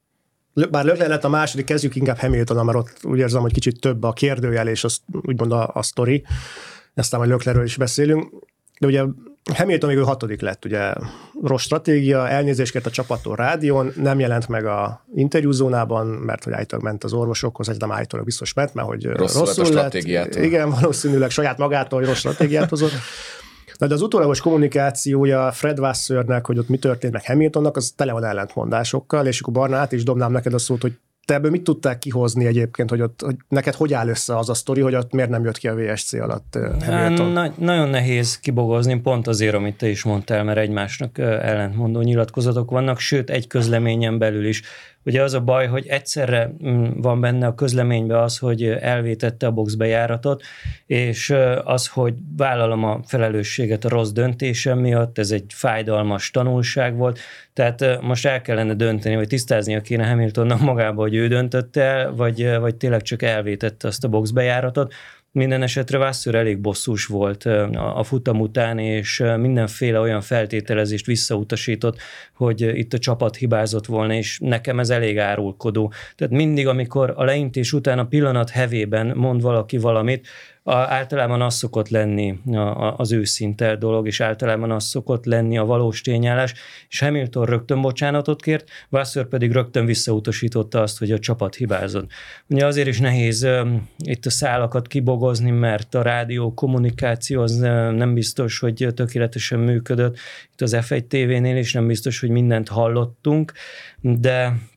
bár Leclerc lett a második, kezdjük inkább Hamiltonnal, mert ott úgy érzem, hogy kicsit több a kérdőjel, és az, úgymond a sztori. Aztán majd Leclercről is beszélünk. De ugye Hamilton még ő 6. lett, ugye rossz stratégia, elnézést kért a csapattól rádión, nem jelent meg a interjúzónában, mert hogy állítólag ment az orvosokhoz, vagy nem állítólag biztos ment, mert hogy rosszul lett. Igen, valószínűleg saját magától, hogy rossz stratégiát hozott. De az utólagos kommunikációja Fred Wassernek, hogy ott mi történt meg Hamiltonnak, az tele van ellentmondásokkal, és akkor Barna, át is dobnám neked a szót, hogy te ebből mit tudták kihozni egyébként, hogy neked hogy áll össze az a sztori, hogy ott miért nem jött ki a VSC alatt Hamilton? Nagyon nehéz kibogozni, pont azért, amit te is mondtál, mert egymásnak ellentmondó nyilatkozatok vannak, sőt, egy közleményen belül is. Ugye az a baj, hogy egyszerre van benne a közleményben az, hogy elvétette a boxbejáratot, és az, hogy vállalom a felelősséget a rossz döntésem miatt, ez egy fájdalmas tanulság volt, tehát most el kellene dönteni, vagy tisztáznia kéne Hamiltonnak magába, hogy ő döntött el, vagy tényleg csak elvétette azt a boxbejáratot. Minden esetre Wasser elég bosszús volt a futam után, és mindenféle olyan feltételezést visszautasított, hogy itt a csapat hibázott volna, és nekem ez elég árulkodó. Tehát mindig, amikor a leintés után a pillanat hevében mond valaki valamit, általában az szokott lenni az őszinte dolog, és általában az szokott lenni a valós tényállás, és Hamilton rögtön bocsánatot kért, Wasser pedig rögtön visszautasította azt, hogy a csapat hibázott. Ugye azért is nehéz itt a szálakat kibogozni, mert a rádió kommunikáció az nem biztos, hogy tökéletesen működött. Itt az F1 TV-nél is nem biztos, hogy mindent hallottunk, de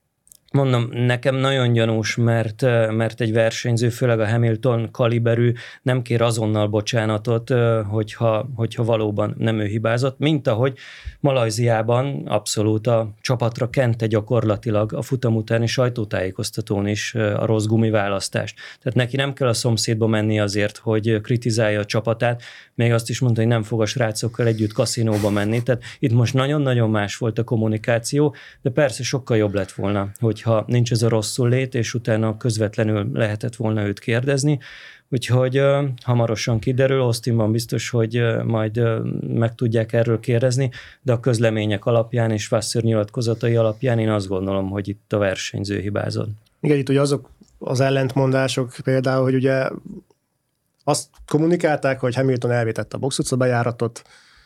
Mondom, nekem nagyon gyanús, mert egy versenyző, főleg a Hamilton kaliberű nem kér azonnal bocsánatot, hogyha valóban nem ő hibázott, mint ahogy Malajziában abszolút a csapatra kente gyakorlatilag a futam utáni sajtótájékoztatón is a rossz gumiválasztást. Tehát neki nem kell a szomszédba menni azért, hogy kritizálja a csapatát, még azt is mondta, hogy nem fog a srácokkal együtt kaszinóba menni. Tehát itt most nagyon-nagyon más volt a kommunikáció, de persze sokkal jobb lett volna, hogyha nincs ez a rosszul lét, és utána közvetlenül lehetett volna őt kérdezni. Úgyhogy hamarosan kiderül, Austinban biztos, hogy majd meg tudják erről kérdezni, de a közlemények alapján és Vasseur nyilatkozatai alapján én azt gondolom, hogy itt a versenyző hibázott. Igen, itt ugye azok az ellentmondások például, hogy ugye azt kommunikálták, hogy Hamilton elvétette a box utca bejáratot,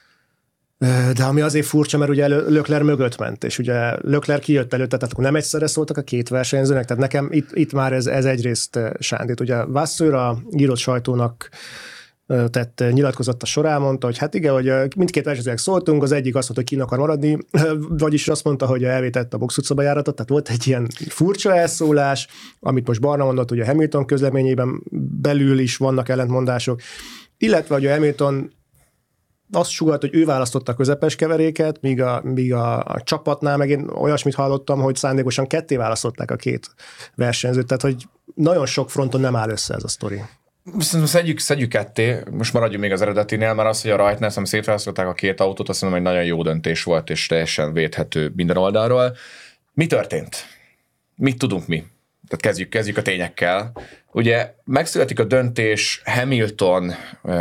de ami azért furcsa, mert ugye Leclerc mögött ment, és ugye Leclerc kijött előtte, tehát akkor nem egyszerre szóltak a két versenyzőnek, tehát nekem itt már ez egyrészt sándít. Ugye Vasseur a írott sajtónak tett nyilatkozata során mondta, hogy hát igen, hogy mindkét versenyzőnek szóltunk, az egyik azt mondta, hogy ki akar maradni, vagyis azt mondta, hogy elvétett a box utca bejáratot, tehát volt egy ilyen furcsa elszólás, amit most Barna mondott, ugye Hamilton közleményében belül is vannak ellentmondások, illetve hogy a Hamilton azt sugalt, hogy ő választotta a közepes keveréket, míg a csapatnál meg én olyasmit hallottam, hogy szándékosan ketté választották a két versenyzőt, tehát hogy nagyon sok fronton nem áll össze ez a sztori. Szedjük ketté, most maradjunk még az eredetinél, mert az, hogy a Rajtnál szétválasztották a két autót, azt mondom, hogy nagyon jó döntés volt, és teljesen védhető minden oldalról. Mi történt? Mit tudunk mi? Tehát kezdjük a tényekkel. Ugye megszületik a döntés Hamilton,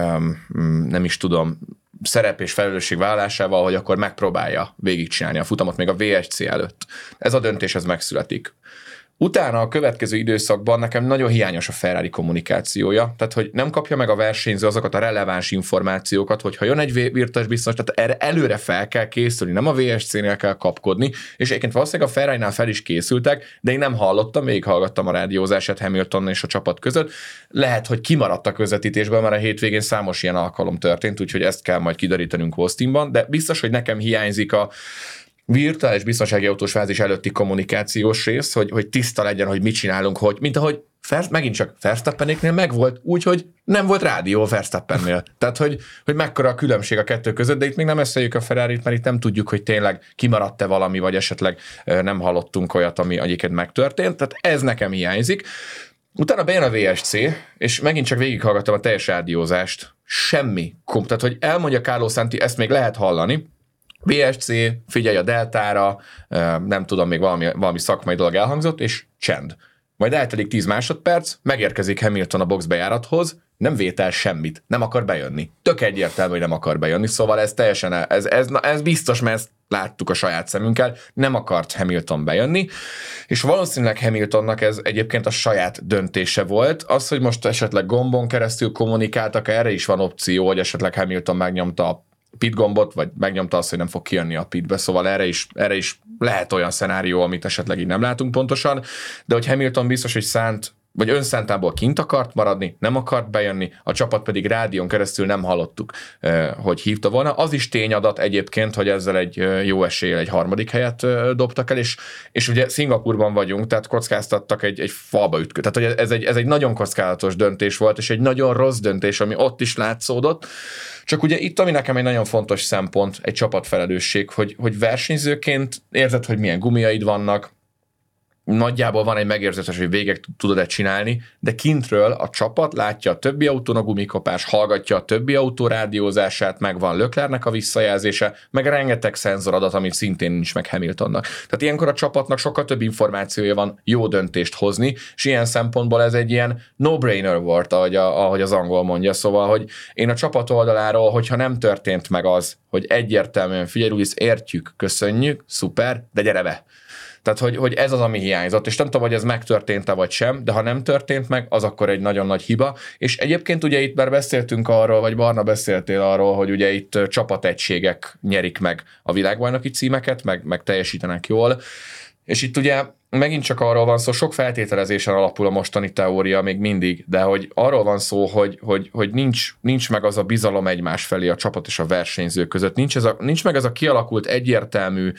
nem is tudom, szerep és felelősségvállalásával, hogy akkor megpróbálja végigcsinálni a futamot még a VSC előtt. Ez a döntés, ez megszületik. Utána a következő időszakban nekem nagyon hiányos a Ferrari kommunikációja, tehát hogy nem kapja meg a versenyző azokat a releváns információkat, hogyha jön egy virtuális biztonság, tehát erre előre fel kell készülni, nem a VSC-nél kell kapkodni, és egyébként valószínűleg a Ferrari-nál fel is készültek, de én nem hallottam, végighallgattam a rádiózását Hamilton és a csapat között. Lehet, hogy kimaradt a közvetítésben, mert a hétvégén számos ilyen alkalom történt, úgyhogy ezt kell majd kiderítenünk Austinban, de biztos, hogy nekem hiányzik a virtuális biztonsági autós fázis előtti kommunikációs rész, hogy tiszta legyen, hogy mit csinálunk, hogy mint ahogy megint csak Verstappenéknél megvolt, úgyhogy nem volt rádió Verstappennél. Tehát, hogy mekkora a különbség a kettő között, de itt még nem összejük a Ferrarit, mert itt nem tudjuk, hogy tényleg kimaradt-e valami, vagy esetleg nem hallottunk olyat, ami egyébként megtörtént. Tehát ez nekem hiányzik. Utána bejön a VSC, és megint csak végighallgattam a teljes rádiózást. Semmi. Tehát, hogy elmondja Carlo Santi, ezt még lehet hallani, VSC, figyelj a deltára, nem tudom, még valami szakmai dolog elhangzott, és csend. Majd eltelik 10 másodperc, megérkezik Hamilton a box bejárathoz, nem vétel semmit, nem akar bejönni. Tök egyértelmű, hogy nem akar bejönni, szóval ez teljesen, ez biztos, mert ezt láttuk a saját szemünkkel, nem akart Hamilton bejönni, és valószínűleg Hamiltonnak ez egyébként a saját döntése volt. Az, hogy most esetleg gombon keresztül kommunikáltak, erre is van opció, hogy esetleg Hamilton megnyomta a pit gombot, vagy megnyomta azt, hogy nem fog kijönni a pitbe, szóval erre is lehet olyan szenárió, amit esetleg így nem látunk pontosan, de hogy Hamilton biztos, hogy vagy önszántából kint akart maradni, nem akart bejönni, a csapat pedig rádión keresztül nem hallottuk, hogy hívta volna. Az is tényadat egyébként, hogy ezzel egy jó eséllyel egy harmadik helyet dobtak el, és ugye Szingapurban vagyunk, tehát kockáztattak egy falba ütközött. Tehát hogy ez egy nagyon kockázatos döntés volt, és egy nagyon rossz döntés, ami ott is látszódott. Csak ugye itt, ami nekem egy nagyon fontos szempont, egy csapatfelelősség, hogy versenyzőként érzed, hogy milyen gumiaid vannak, nagyjából van egy megérzetes, hogy végig tudod-e csinálni, de kintről a csapat látja a többi autónak gumikopás, hallgatja a többi autó rádiózását, meg van Leclercnek a visszajelzése, meg rengeteg szenzoradat, amit szintén nincs meg Hamiltonnak. Tehát ilyenkor a csapatnak sokkal több információja van jó döntést hozni, és ilyen szempontból ez egy ilyen no-brainer volt, ahogy az angol mondja. Szóval, hogy én a csapat oldaláról, hogyha nem történt meg az, hogy egyértelműen figyelj, Luis, értjük, köszönjük, szuper, de gyere be. Tehát, hogy ez az, ami hiányzott, és nem tudom, hogy ez megtörtént-e vagy sem, de ha nem történt meg, az akkor egy nagyon nagy hiba. És egyébként ugye itt már beszéltünk arról, vagy Barna beszéltél arról, hogy ugye itt csapategységek nyerik meg a világbajnoki címeket, meg teljesítenek jól. És itt ugye megint csak arról van szó, sok feltételezésen alapul a mostani teória még mindig, de hogy arról van szó, hogy nincs meg az a bizalom egymás felé a csapat és a versenyző között, nincs meg ez a kialakult egyértelmű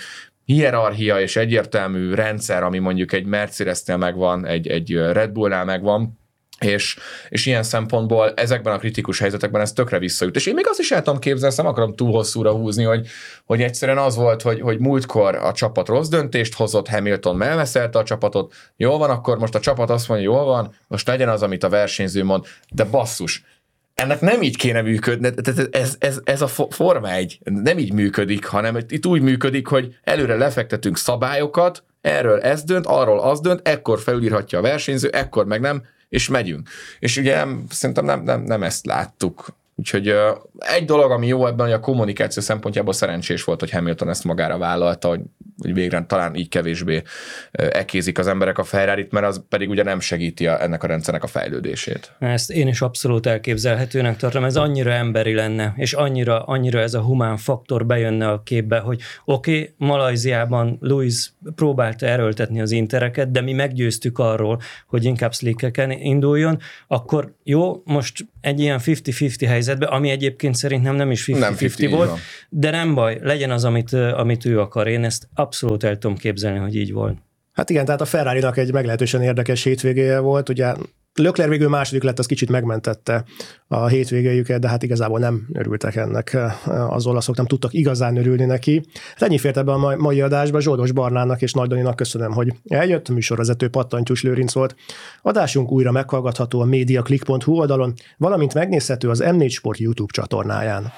hierarchia és egyértelmű rendszer, ami mondjuk egy Mercedesnél megvan, egy Red Bullnál megvan, és ilyen szempontból ezekben a kritikus helyzetekben ez tökre visszajut. És én még azt is el tudom képzelni, nem akarom túl hosszúra húzni, hogy egyszerűen az volt, hogy múltkor a csapat rossz döntést hozott, Hamilton elveszelte a csapatot, jól van, akkor most a csapat azt mondja, jól van, most legyen az, amit a versenyző mond, de basszus, ennek nem így kéne működni, ez a Forma 1 nem így működik, hanem itt úgy működik, hogy előre lefektetünk szabályokat, erről ez dönt, arról az dönt, ekkor felülírhatja a versenyző, ekkor meg nem, és megyünk. És ugye szerintem nem ezt láttuk. Úgyhogy egy dolog, ami jó ebben, hogy a kommunikáció szempontjából szerencsés volt, hogy Hamilton ezt magára vállalta, hogy végre talán így kevésbé ekézik az emberek a Ferrarit, mert az pedig ugye nem segíti ennek a rendszernek a fejlődését. Ezt én is abszolút elképzelhetőnek tartom, ez annyira emberi lenne, és annyira ez a humán faktor bejönne a képbe, hogy oké, Malajziában Lewis próbálta erőltetni az intereket, de mi meggyőztük arról, hogy inkább slickeken induljon, akkor jó, most egy ilyen 50-50 helyzetben, ami egyébként szerintem nem is 50-50 volt, de nem baj, legyen az, amit ő akar. Én ezt abszolút el tudom képzelni, hogy így volt. Hát igen, tehát a Ferrarinak egy meglehetősen érdekes hétvégéje volt, ugye Leclerc végül második lett, az kicsit megmentette a hétvégéjüket, de hát igazából nem örültek ennek, az olaszok nem tudtak igazán örülni neki. Hát ennyi fért ebben a mai adásban, Zsoldos Barnának és Nagy Daninak köszönöm, hogy eljött, műsorvezető Pattantyús Lőrinc volt. Adásunk újra meghallgatható a mediaclick.hu oldalon, valamint megnézhető az M4 Sport YouTube csatornáján.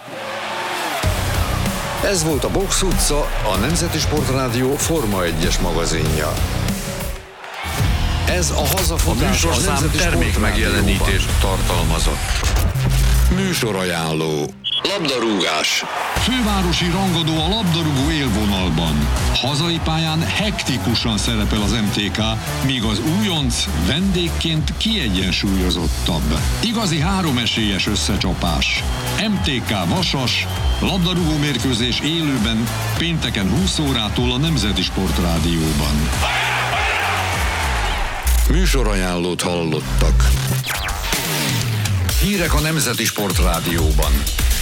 Ez volt a Box utca, a Nemzeti Sportrádió Forma 1-es magazinja. Ez a hazafutás, a műsorszám termék megjelenítést tartalmazott. Műsorajánló. Labdarúgás. Fővárosi rangadó a labdarúgó élvonalban. Hazai pályán hektikusan szerepel az MTK, míg az újonc vendégként kiegyensúlyozottabb. Igazi háromesélyes összecsapás. MTK Vasas, labdarúgó mérkőzés élőben pénteken 20 órától a Nemzeti Sportrádióban. Műsorajánlót hallottak. Hírek a Nemzeti Sportrádióban.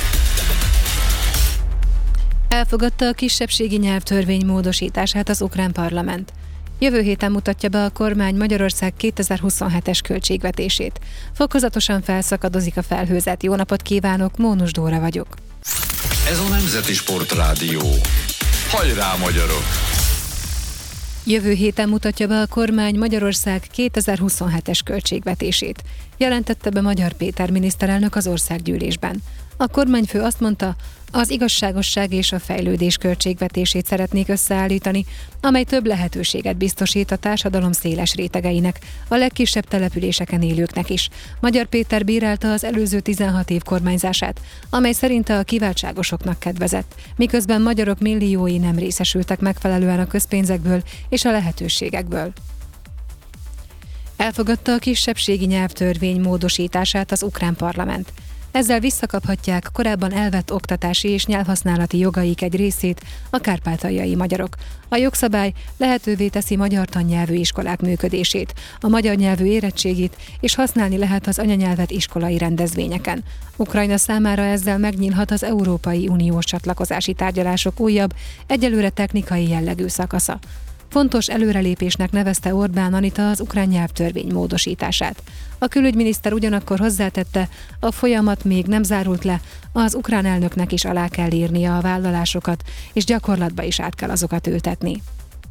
Elfogadta a kisebbségi nyelvtörvény módosítását az ukrán parlament. Jövő héten mutatja be a kormány Magyarország 2027-es költségvetését. Fokozatosan felszakadozik a felhőzet. Jó napot kívánok, Mónus Dóra vagyok. Ez a Nemzeti Sportrádió. Hajrá, magyarok! Jövő héten mutatja be a kormány Magyarország 2027-es költségvetését, jelentette be Magyar Péter miniszterelnök az országgyűlésben. A kormányfő azt mondta, az igazságosság és a fejlődés költségvetését szeretnék összeállítani, amely több lehetőséget biztosít a társadalom széles rétegeinek, a legkisebb településeken élőknek is. Magyar Péter bírálta az előző 16 év kormányzását, amely szerinte a kiváltságosoknak kedvezett, miközben magyarok milliói nem részesültek megfelelően a közpénzekből és a lehetőségekből. Elfogadta a kisebbségi nyelvtörvény módosítását az ukrán parlament. Ezzel visszakaphatják korábban elvett oktatási és nyelvhasználati jogaik egy részét a kárpátaljai magyarok. A jogszabály lehetővé teszi magyar tannyelvű iskolák működését, a magyar nyelvű érettségit, és használni lehet az anyanyelvet iskolai rendezvényeken. Ukrajna számára ezzel megnyílhat az Európai Uniós csatlakozási tárgyalások újabb, egyelőre technikai jellegű szakasza. Fontos előrelépésnek nevezte Orbán Anita az ukrán nyelvtörvény módosítását. A külügyminiszter ugyanakkor hozzátette, a folyamat még nem zárult le, az ukrán elnöknek is alá kell írnia a vállalásokat, és gyakorlatba is át kell azokat ültetni.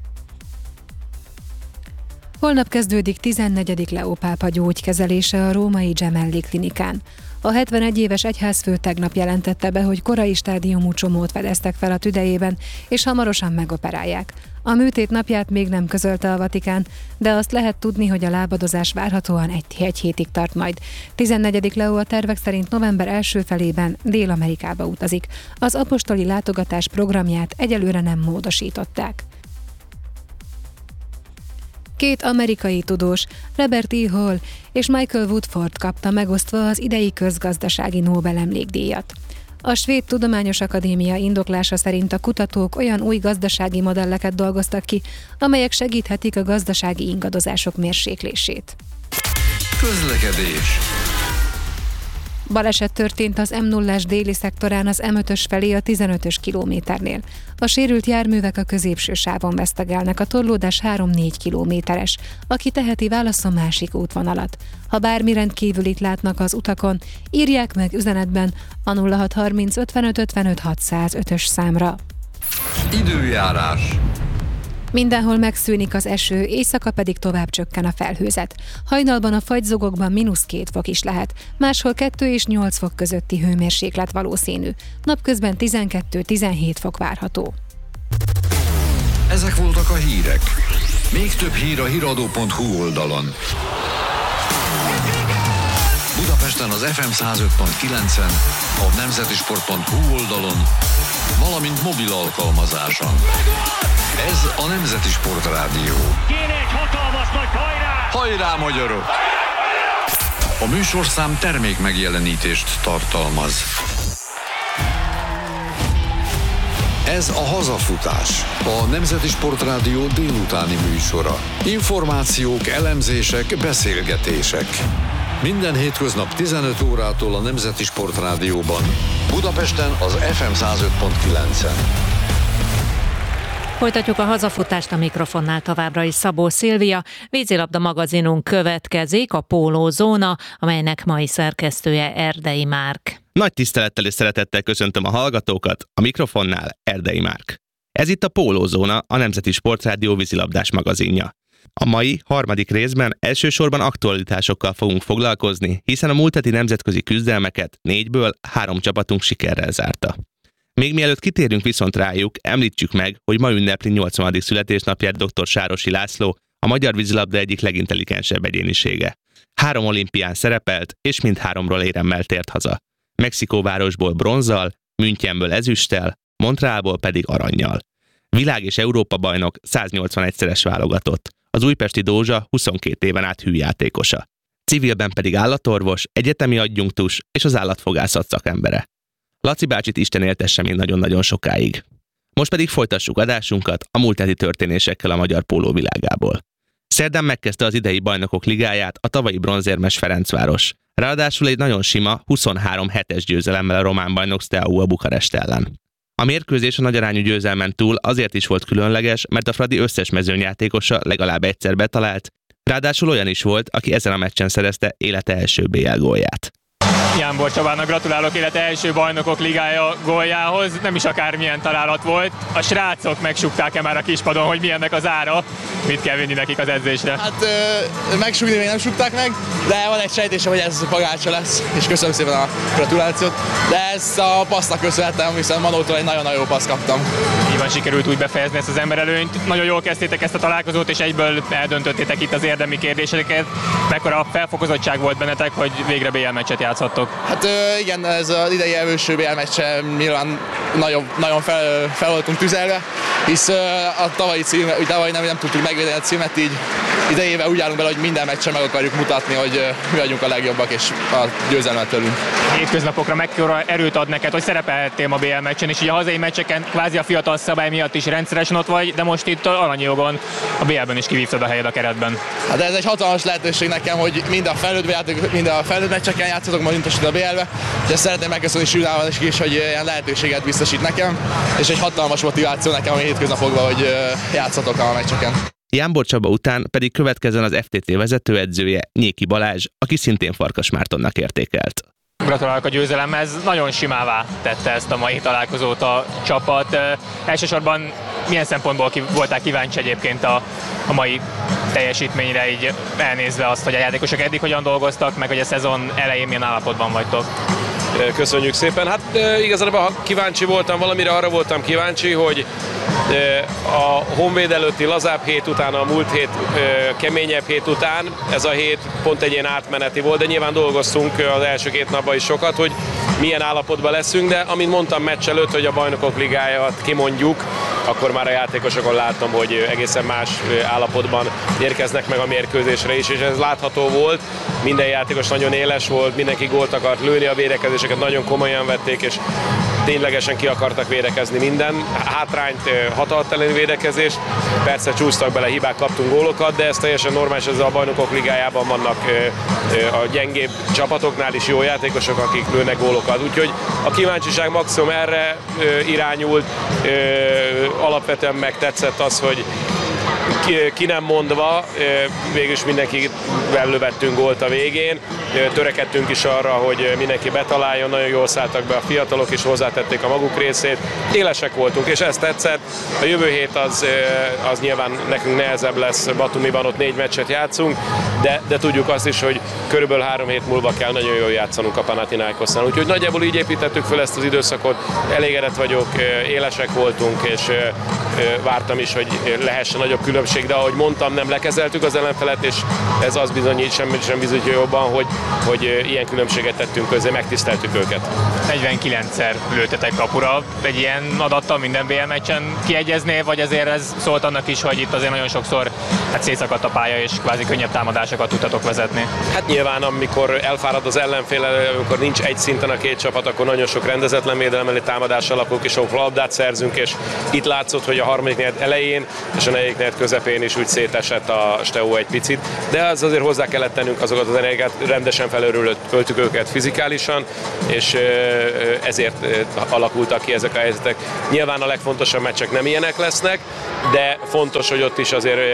Holnap kezdődik 14. Leó pápa gyógykezelése a római Gemelli klinikán. A 71 éves egyházfő tegnap jelentette be, hogy korai stádiumú csomót fedeztek fel a tüdejében, és hamarosan megoperálják. A műtét napját még nem közölte a Vatikán, de azt lehet tudni, hogy a lábadozás várhatóan egy hétig tart majd. 14. Leó a tervek szerint november első felében Dél-Amerikába utazik. Az apostoli látogatás programját egyelőre nem módosították. Két amerikai tudós, Robert E. Hall és Michael Woodford kapta megosztva az idei közgazdasági Nobel-emlékdíjat. A Svéd Tudományos Akadémia indoklása szerint a kutatók olyan új gazdasági modelleket dolgoztak ki, amelyek segíthetik a gazdasági ingadozások mérséklését. Közlekedés. Baleset történt az M0-as déli szektorán az M5-ös felé a 15-ös kilométernél. A sérült járművek a középső sávon vesztegelnek, a torlódás 3-4 kilométeres. Aki teheti, válasszon másik útvonalat. Ha bármi rendkívülit látnak az utakon, írják meg üzenetben a 0630 55 55 605-ös számra. Időjárás. Mindenhol megszűnik az eső, éjszaka pedig tovább csökken a felhőzet. Hajnalban a fagylzugokban -2 fok is lehet, máshol 2 és 8 fok közötti hőmérséklet valószínű. Napközben 12-17 fok várható. Ezek voltak a hírek. Még több hír a hiradó.hu oldalon. Budapesten az FM 105.9-en, a nemzetisport.hu oldalon, valamint mobil alkalmazáson. Ez a Nemzeti Sport Rádió. Kéne egy hatalmas nagy hajrá! Hajrá, magyarok! A műsorszám termék megjelenítést tartalmaz. Ez a Hazafutás, a Nemzeti Sport Rádió délutáni műsora. Információk, elemzések, beszélgetések. Minden hétköznap 15 órától a Nemzeti Sport Rádióban. Budapesten az FM 105.9-en. Folytatjuk a hazafutást, a mikrofonnál továbbra is Szabó Szilvia. Vízilabda magazinunk következik, a Pólózóna, amelynek mai szerkesztője Erdei Márk. Nagy tisztelettel és szeretettel köszöntöm a hallgatókat, a mikrofonnál Erdei Márk. Ez itt a Pólózóna, a Nemzeti Sportrádió vízilabdás magazinja. A mai harmadik részben elsősorban aktualitásokkal fogunk foglalkozni, hiszen a múlt heti nemzetközi küzdelmeket 4-ből 3 csapatunk sikerrel zárta. Még mielőtt kitérünk viszont rájuk, említsük meg, hogy ma ünnepli 80. születésnapját dr. Sárosi László, a magyar vízilabda egyik legintelligensebb egyénisége. 3 olimpián szerepelt, és mind 3-ról éremmel tért haza. Mexikóvárosból bronzzal, Münchenből ezüsttel, Montrealból pedig arannyal. Világ- és Európa-bajnok, 181-szeres válogatott. Az újpesti Dózsa 22 éven át hűjátékosa. Civilben pedig állatorvos, egyetemi adjunktus és az állatfogászat szakembere. Laci bácsit Isten éltesse még nagyon-nagyon sokáig. Most pedig folytassuk adásunkat a múlt heti történésekkel a magyar póló világából. Szerdán megkezdte az idei bajnokok ligáját a tavalyi bronzérmes Ferencváros. Ráadásul egy nagyon sima 23-7-es győzelemmel a román bajnok Steaua Bukarest ellen. A mérkőzés a nagyarányú győzelmen túl azért is volt különleges, mert a Fradi összes mezőnyjátékosa legalább egyszer betalált, ráadásul olyan is volt, aki ezen a meccsen szerezte élete első BL gólját. Jánbor Csabának gratulálok élete első bajnokok ligája góljához, nem is akármilyen találat volt. A srácok megsúgták-e már a kispadon, hogy milyennek az ára? Mit kell vinni nekik az edzésre? Hát megsúgni még nem súgták meg, de van egy sejtésem, hogy ez pagácsa lesz, és köszönöm szépen a gratulációt. De ezt a passznak köszönhetem, hiszen Manótól egy nagyon-nagyon jó paszt kaptam. Nyilván sikerült úgy befejezni ezt az emberelőnyt. Nagyon jól kezdtétek ezt a találkozót, és egyből eldöntöttétek itt az érdemi kérdéseket. Mekkora felfokozottság volt bennetek, hogy végre BL meccset játszhattok? Hát igen, ez az idei első BL meccse nyilván nagyon fel voltunk tüzelve, hisz a tavalyi nem tudtuk megvédeni a címet, így idejével úgy állunk bele, hogy minden meccsen meg akarjuk mutatni, hogy mi vagyunk a legjobbak, és a győzelmet tőlünk. Hétköznapokra mekkora erőt ad neked, hogy szerepeltél a BL meccsen, és ugye a hazai meccseken kvázi a fiatal szabály miatt is rendszeresen ott vagy, de most itt aranyi jogon a BL-ben is kivívtad a helyed a keretben. Hát ez egy hatalmas lehetőség nekem, hogy mind a felnőtt meccseken játszhatok, majd a BL-be, és ezt szeretném megköszönni Sűrával is, hogy ilyen lehetőséget biztosít nekem, és egy hatalmas motiváció nekem a hétköznapokban, hogy játszhatok a meccseken. Jánbor Csaba után pedig következzen az FTT vezetőedzője, Nyéki Balázs, aki szintén Farkas Mártonnak értékelt. Gratulálok a győzelemhez, nagyon simává tette ezt a mai találkozót a csapat. Elsősorban milyen szempontból voltál kíváncsi egyébként a mai teljesítményre, így elnézve azt, hogy a játékosok eddig hogyan dolgoztak, meg hogy a szezon elején milyen állapotban vagytok? Köszönjük szépen. Hát igazából ha kíváncsi voltam valamire, arra voltam kíváncsi, hogy a Honvéd előtti lazább hét után, a múlt hét keményebb hét után, ez a hét pont egy ilyen átmeneti volt, de nyilván dolgoztunk az első 2 napban is sokat, hogy milyen állapotban leszünk, de amint mondtam meccs előtt, hogy a Bajnokok Ligáját kimondjuk, akkor már a játékosokon láttam, hogy egészen más állapotban érkeznek meg a mérkőzésre is, és ez látható volt. Minden játékos nagyon éles volt, mindenki gólt akart lőni, a védekezéseket nagyon komolyan vették, és ténylegesen ki akartak védekezni minden hátrányt, hatalat elleni védekezés. Persze csúsztak bele, hibák, kaptunk gólokat, de ez teljesen normális, ez a bajnokok ligájában vannak a gyengébb csapatoknál is jó játékosok, akik lőnek gólokat. Úgyhogy a kíváncsiság maximum erre irányult. Alapvetően megtetszett az, hogy ki nem mondva, végülis mindenkivel lövettünk gólt a végén. Törekedtünk is arra, hogy mindenki betaláljon, nagyon jól szálltak be a fiatalok, és hozzátették a maguk részét. Élesek voltunk, és ez tetszett. A jövő hét az nyilván nekünk nehezebb lesz, Batumiban ott 4 meccset játszunk, de tudjuk azt is, hogy körülbelül 3 hét múlva kell nagyon jól játszanunk a Panathinaikosnál. Úgyhogy nagyjából így építettük fel ezt az időszakot, elégedett vagyok, élesek voltunk, és vártam is, hogy lehessen nagyobb különbség, de ahogy mondtam, nem lekezeltük az ellenfelet, és ez az bizonyít, sem bizonyítja jobban, hogy ilyen különbséget tettünk közé, megtiszteltük őket. 49-szer lőttetek kapura, egy ilyen adattal minden BL meccsen kiegyezné, vagy azért ez szólt annak is, hogy itt azért nagyon sokszor szétszakadt a pálya, és kvázi könnyebb támadásokat tudtatok vezetni? Hát nyilván, amikor elfárad az ellenfél, amikor nincs egy szinten a két csapat, akkor nagyon sok rendezetlen védelem elé támadás alapok, és sok labdát szerzünk, és itt látszott, hogy a harmadik negyed elején és a negyedik negyed közepén is úgy szétesett a Steaua egy picit, de az azért hozzá kellett tennünk azokat az energiát, rendesen felülről öltük őket fizikálisan, és ezért alakultak ki ezek a helyzetek. Nyilván a legfontosabb meccsek nem ilyenek lesznek, de fontos, hogy ott is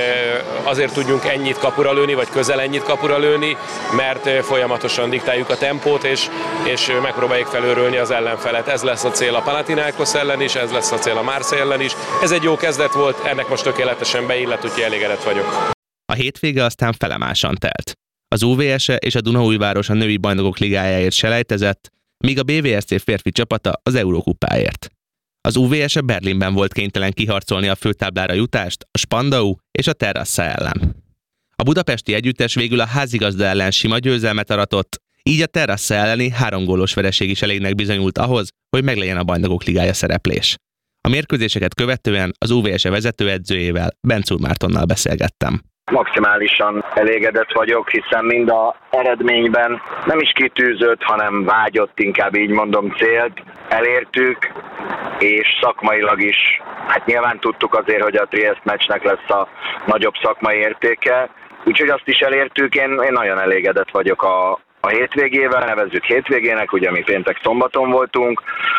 azért tudjunk ennyit kapura lőni, vagy közel ennyit kapura lőni, mert folyamatosan diktáljuk a tempót, és megpróbáljuk felőrölni az ellenfelet. Ez lesz a cél a Panathinaikos ellen is, ez lesz a cél a Marseille ellen is. Ez egy jó kezdet volt, ennek most tökéletesen beillett, úgyhogy elégedett vagyok. A hétvége aztán felemásan telt. Az UVS-e és a Dunaújváros a női bajnokok ligájáért selejtezett, míg a BVSC férfi csapata az Eurókupáért. Az UVS-e Berlinben volt kénytelen kiharcolni a főtáblára jutást a Spandau és a Terrassa ellen. A budapesti együttes végül a házigazda ellen sima győzelmet aratott, így a Terrassa elleni 3 gólos vereség is elégnek bizonyult ahhoz, hogy meglegyen a bajnokok ligája szereplés. A mérkőzéseket követően az UVS-e vezetőedzőjével, Bencúr Mártonnal beszélgettem. Maximálisan elégedett vagyok, hiszen mind az eredményben nem is kitűzött, hanem vágyott, inkább így mondom, célt elértük, és szakmailag is, hát nyilván tudtuk azért, hogy a Trieste meccsnek lesz a nagyobb szakmai értéke, úgyhogy azt is elértük, én nagyon elégedett vagyok a hétvégével, nevezzük hétvégének, ugye mi péntek-szombaton voltunk.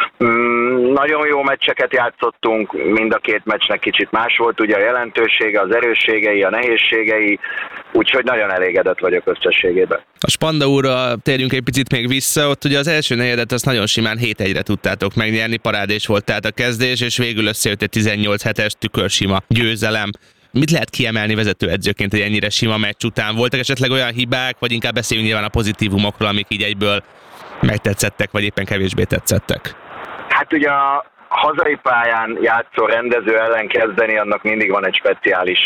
Nagyon jó meccseket játszottunk, mind a két meccsnek kicsit más volt, ugye a jelentősége, az erősségei, a nehézségei, úgyhogy nagyon elégedett vagyok összességében. A Spandaura térjünk egy picit még vissza, ott ugye az első negyedet azt nagyon simán 7-1-re tudtátok megnyerni, parádés volt tehát a kezdés, és végül összejött egy 18-7-es tükörsima győzelem. Mit lehet kiemelni vezetőedzőként egy ennyire sima meccs után? Voltak esetleg olyan hibák, vagy inkább beszéljünk nyilván a pozitívumokról, amik így egyből megtetszettek, vagy éppen kevésbé tetszettek? Hát ugye a hazai pályán játszó rendező ellen kezdeni, annak mindig van egy speciális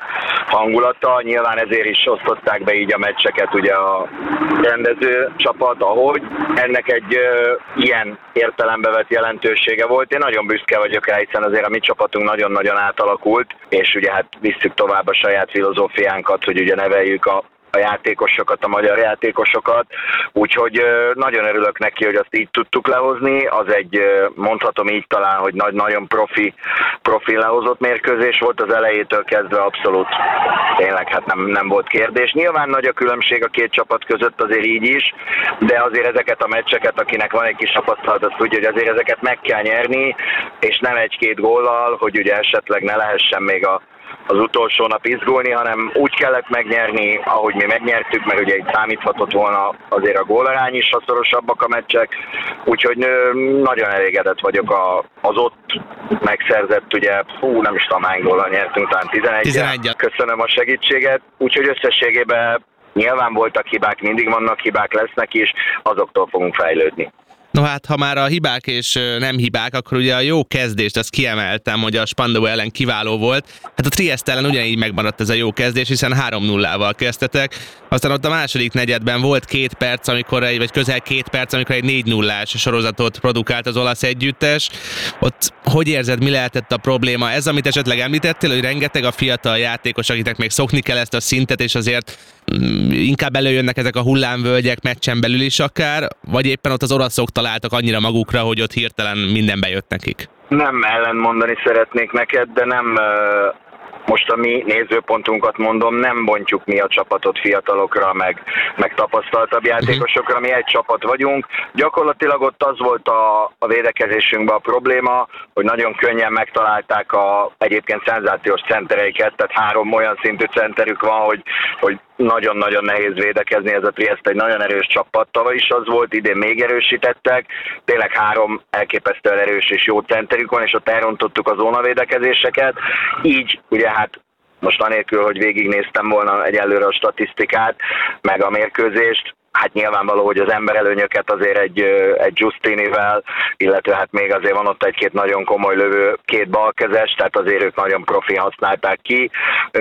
hangulata. Nyilván ezért is osztották be így a meccseket ugye a rendező csapat, ahogy. Ennek egy ilyen értelembe vett jelentősége volt. Én nagyon büszke vagyok rá, hiszen azért a mi csapatunk nagyon-nagyon átalakult, és ugye hát visszük tovább a saját filozófiánkat, hogy ugye neveljük a játékosokat, a magyar játékosokat, úgyhogy nagyon örülök neki, hogy azt így tudtuk lehozni. Az egy, mondhatom így talán, hogy nagyon profi lehozott mérkőzés volt az elejétől kezdve, abszolút tényleg hát nem volt kérdés. Nyilván nagy a különbség a két csapat között azért így is, de azért ezeket a meccseket, akinek van egy kis tapasztalat, azt tudja, hogy azért ezeket meg kell nyerni, és nem 1-2 góllal, hogy ugye esetleg ne lehessen még az utolsó nap izgulni, hanem úgy kellett megnyerni, ahogy mi megnyertük, mert ugye itt számíthatott volna azért a gólarány is, ha szorosabbak a meccsek, úgyhogy nagyon elégedett vagyok az ott megszerzett, ugye, nem is tudom hány góllal nyertünk, talán 11. Köszönöm a segítséget, úgyhogy összességében nyilván voltak hibák, mindig vannak hibák, lesznek is, azoktól fogunk fejlődni. No hát, ha már a hibák és nem hibák, akkor ugye a jó kezdést azt kiemeltem, hogy a Spandau ellen kiváló volt. Hát a Trieste ellen ugyanígy megmaradt ez a jó kezdés, hiszen 3-0-val kezdtetek. Aztán ott a második negyedben volt 2 perc, vagy közel 2 perc, amikor egy 4-0-ás sorozatot produkált az olasz együttes. Ott hogy érzed, mi lehetett a probléma? Ez, amit esetleg említettél, hogy rengeteg a fiatal játékos, akiknek még szokni kell ezt a szintet, és azért inkább előjönnek ezek a hullámvölgyek meccsen belül is akár, vagy éppen ott az olaszok találtak annyira magukra, hogy ott hirtelen minden bejött nekik? Nem ellentmondani szeretnék neked, de nem... Most a mi nézőpontunkat mondom, nem bontjuk mi a csapatot fiatalokra, meg tapasztaltabb játékosokra, mi egy csapat vagyunk. Gyakorlatilag ott az volt a védekezésünkben a probléma, hogy nagyon könnyen megtalálták egyébként szenzációs centereiket, tehát 3 olyan szintű centerük van, hogy nagyon-nagyon nehéz védekezni, ez a Trieste egy nagyon erős csapat. Tavaly is az volt, idén még erősítettek, tényleg 3 elképesztően erős és jó centerük van, és ott elrontottuk a zónavédekezéseket. Így ugye hát most anélkül, hogy végignéztem volna egyelőre a statisztikát, meg a mérkőzést, hát nyilvánvaló, hogy az emberelőnyöket azért egy Giustinivel, illetve hát még azért van ott egy-két nagyon komoly lövő, 2 balkezes, tehát azért ők nagyon profi használták ki.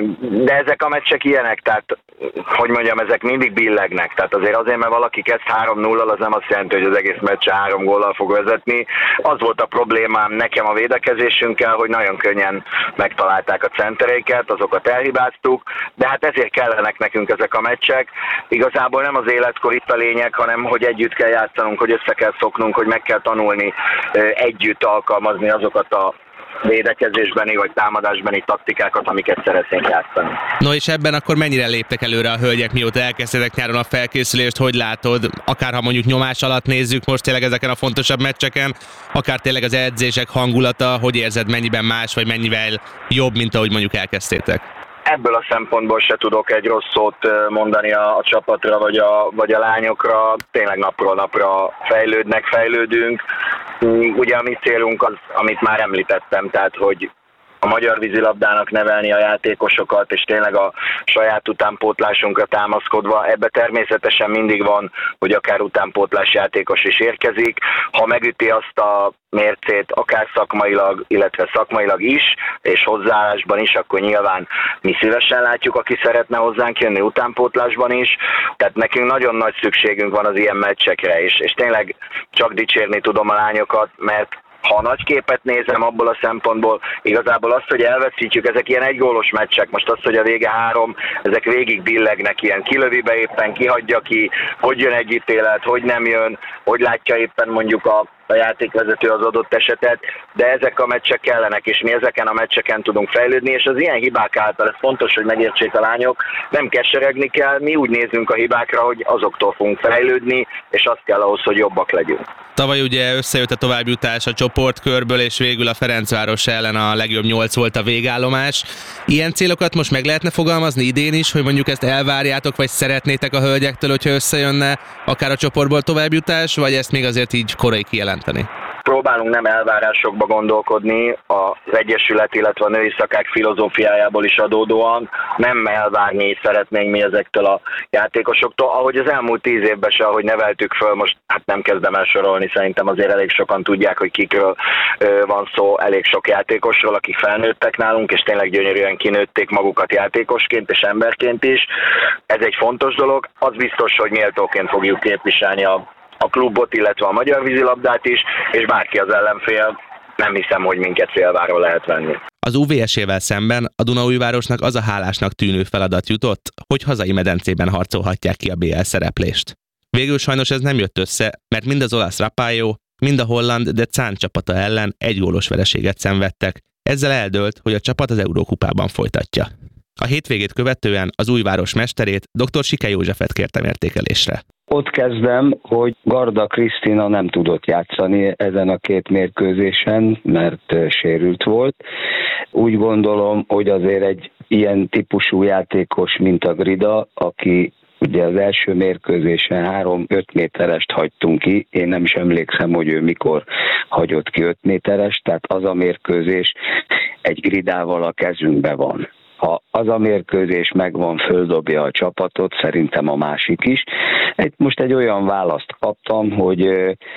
De ezek a meccsek ilyenek, tehát hogy mondjam, ezek mindig billegnek. Tehát azért, mert valaki kezd 3-0-al, az nem azt jelenti, hogy az egész meccse 3 góllal fog vezetni. Az volt a problémám nekem a védekezésünkkel, hogy nagyon könnyen megtalálták a centereiket, azokat elhibáztuk, de hát ezért kellenek nekünk ezek a meccsek. Igazából nem az életkor itt a lényeg, hanem hogy együtt kell játszanunk, hogy össze kell szoknunk, hogy meg kell tanulni együtt alkalmazni azokat a védekezésbeni vagy támadásbeni taktikákat, amiket szeretnénk játszani. No és ebben akkor mennyire léptek előre a hölgyek, mióta elkezdtek nyáron a felkészülést, hogy látod, akár ha mondjuk nyomás alatt nézzük most tényleg ezeken a fontosabb meccseken, akár tényleg az edzések hangulata, hogy érzed, mennyiben más, vagy mennyivel jobb, mint ahogy mondjuk elkezdtétek? Ebből a szempontból se tudok egy rossz szót mondani a csapatra vagy a lányokra. Tényleg napról napra fejlődünk. Ugye a mi célunk az, amit már említettem, tehát hogy a magyar vízilabdának nevelni a játékosokat, és tényleg a saját utánpótlásunkra támaszkodva. Ebbe természetesen mindig van, hogy akár utánpótlás játékos is érkezik. Ha megüti azt a mércét, akár szakmailag, illetve szakmailag is, és hozzáállásban is, akkor nyilván mi szívesen látjuk, aki szeretne hozzánk jönni utánpótlásban is. Tehát nekünk nagyon nagy szükségünk van az ilyen meccsekre, és tényleg csak dicsérni tudom a lányokat, mert ha a nagy képet nézem abból a szempontból, igazából azt, hogy elveszítjük, ezek ilyen egygólos meccsek, most az, hogy a vége 3, ezek végig billegnek, ilyen kilövi be éppen, kihagyja ki, hogy jön egy ítélet, hogy nem jön, hogy látja éppen mondjuk a játékvezető az adott esetet, de ezek a meccsek kellenek, és mi ezeken a meccseken tudunk fejlődni, és az ilyen hibák által, ez fontos, hogy megértsék a lányok, nem keseregni kell, mi úgy nézünk a hibákra, hogy azoktól fogunk fejlődni, és az kell ahhoz, hogy jobbak legyünk. Tavaly ugye összejött a továbbjutás a csoportkörből, és végül a Ferencváros ellen a legjobb 8 volt a végállomás. Ilyen célokat most meg lehetne fogalmazni idén is, hogy mondjuk ezt elvárjátok, vagy szeretnétek a hölgyektől, hogyha összejönne akár a csoportból továbbjutás, vagy ezt még azért így korai kijelenteni? Próbálunk nem elvárásokba gondolkodni, az Egyesület, illetve a női szakák filozófiájából is adódóan nem elvárni szeretnénk mi ezektől a játékosoktól. Ahogy az elmúlt 10 évben se, ahogy neveltük föl, most hát nem kezdem el sorolni, szerintem azért elég sokan tudják, hogy kikről van szó, elég sok játékosról, akik felnőttek nálunk, és tényleg gyönyörűen kinőtték magukat játékosként és emberként is. Ez egy fontos dolog, az biztos, hogy méltóként fogjuk képviselni a klubot, illetve a magyar vízilabdát is, és bárki az ellenfél, nem hiszem, hogy minket félváról lehet venni. Az UVS-ével szemben a Dunaújvárosnak az a hálásnak tűnő feladat jutott, hogy hazai medencében harcolhatják ki a BL szereplést. Végül sajnos ez nem jött össze, mert mind az olasz Rapallo, mind a holland de Cán csapata ellen 1 gólos vereséget szenvedtek. Ezzel eldőlt, hogy a csapat az Eurókupában folytatja. A hétvégét követően az Újváros mesterét, dr. Sike Józsefet kértem értékelésre. Ott kezdem, hogy Garda Krisztina nem tudott játszani ezen a 2 mérkőzésen, mert sérült volt. Úgy gondolom, hogy azért egy ilyen típusú játékos, mint a Grida, aki ugye az első mérkőzésen 3-5 méterest hagytunk ki, én nem is emlékszem, hogy ő mikor hagyott ki 5 méterest, tehát az a mérkőzés egy Gridával a kezünkben van. Ha az a mérkőzés megvan, földobja a csapatot, szerintem a másik is. Most egy olyan választ kaptam, hogy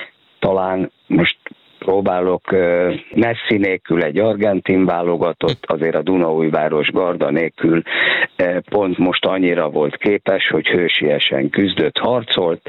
talán most próbálok Messi nélkül egy argentin válogatott, azért a Dunaújváros Garda nélkül pont most annyira volt képes, hogy hősiesen küzdött, harcolt,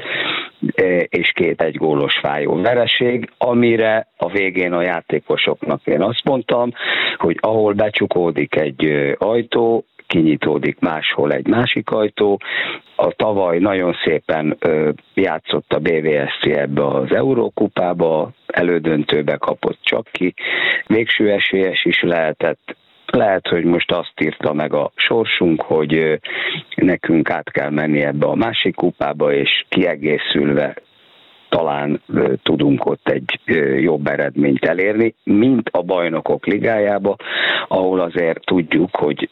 és 2 1 gólos fájó vereség, amire a végén a játékosoknak én azt mondtam, hogy ahol becsukódik egy ajtó, kinyitódik máshol egy másik ajtó. A tavaly nagyon szépen játszott a BVSC ebbe az Eurókupába, elődöntőbe kapott csak ki, végső esélyes is lehetett. Lehet, hogy most azt írta meg a sorsunk, hogy nekünk át kell menni ebbe a másik kupába, és kiegészülve talán tudunk ott egy jobb eredményt elérni, mint a Bajnokok Ligájába, ahol azért tudjuk, hogy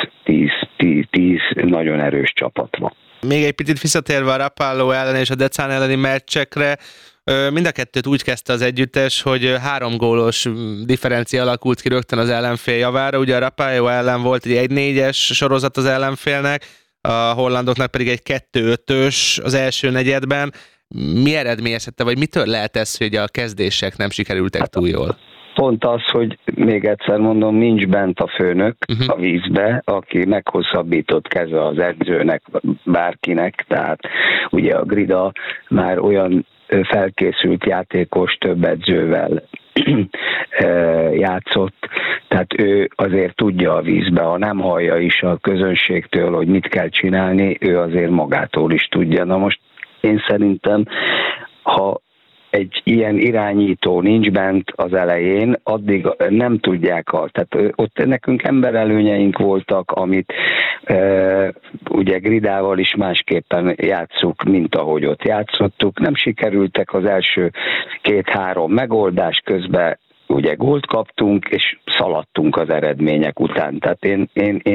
8-10 nagyon erős csapat van. Még egy picit visszatérve a Rapallo ellen és a Decán elleni meccsekre, mind a kettőt úgy kezdte az együttes, hogy 3 gólos differencia alakult ki rögtön az ellenfél javára. Ugye a Rapallo ellen volt egy 1-4-es sorozat az ellenfélnek, a hollandoknak pedig egy 2-5-ös az első negyedben. Mi eredményezhette, vagy mitől lehet ez, hogy a kezdések nem sikerültek túl jól? Pont az, hogy még egyszer mondom, nincs bent a főnök a vízbe, aki meghosszabbított keze az edzőnek, bárkinek, tehát ugye a Grida már olyan felkészült játékos, több edzővel játszott, tehát ő azért tudja a vízbe, ha nem hallja is a közönségtől, hogy mit kell csinálni, ő azért magától is tudja. Na most én szerintem, ha egy ilyen irányító nincs bent az elején, addig nem tudják, tehát ott nekünk emberelőnyeink voltak, amit ugye Gridával is másképpen játsszuk, mint ahogy ott játszottuk. Nem sikerültek az első 2-3 megoldás, közben ugye gólt kaptunk, és szaladtunk az eredmények után. Tehát én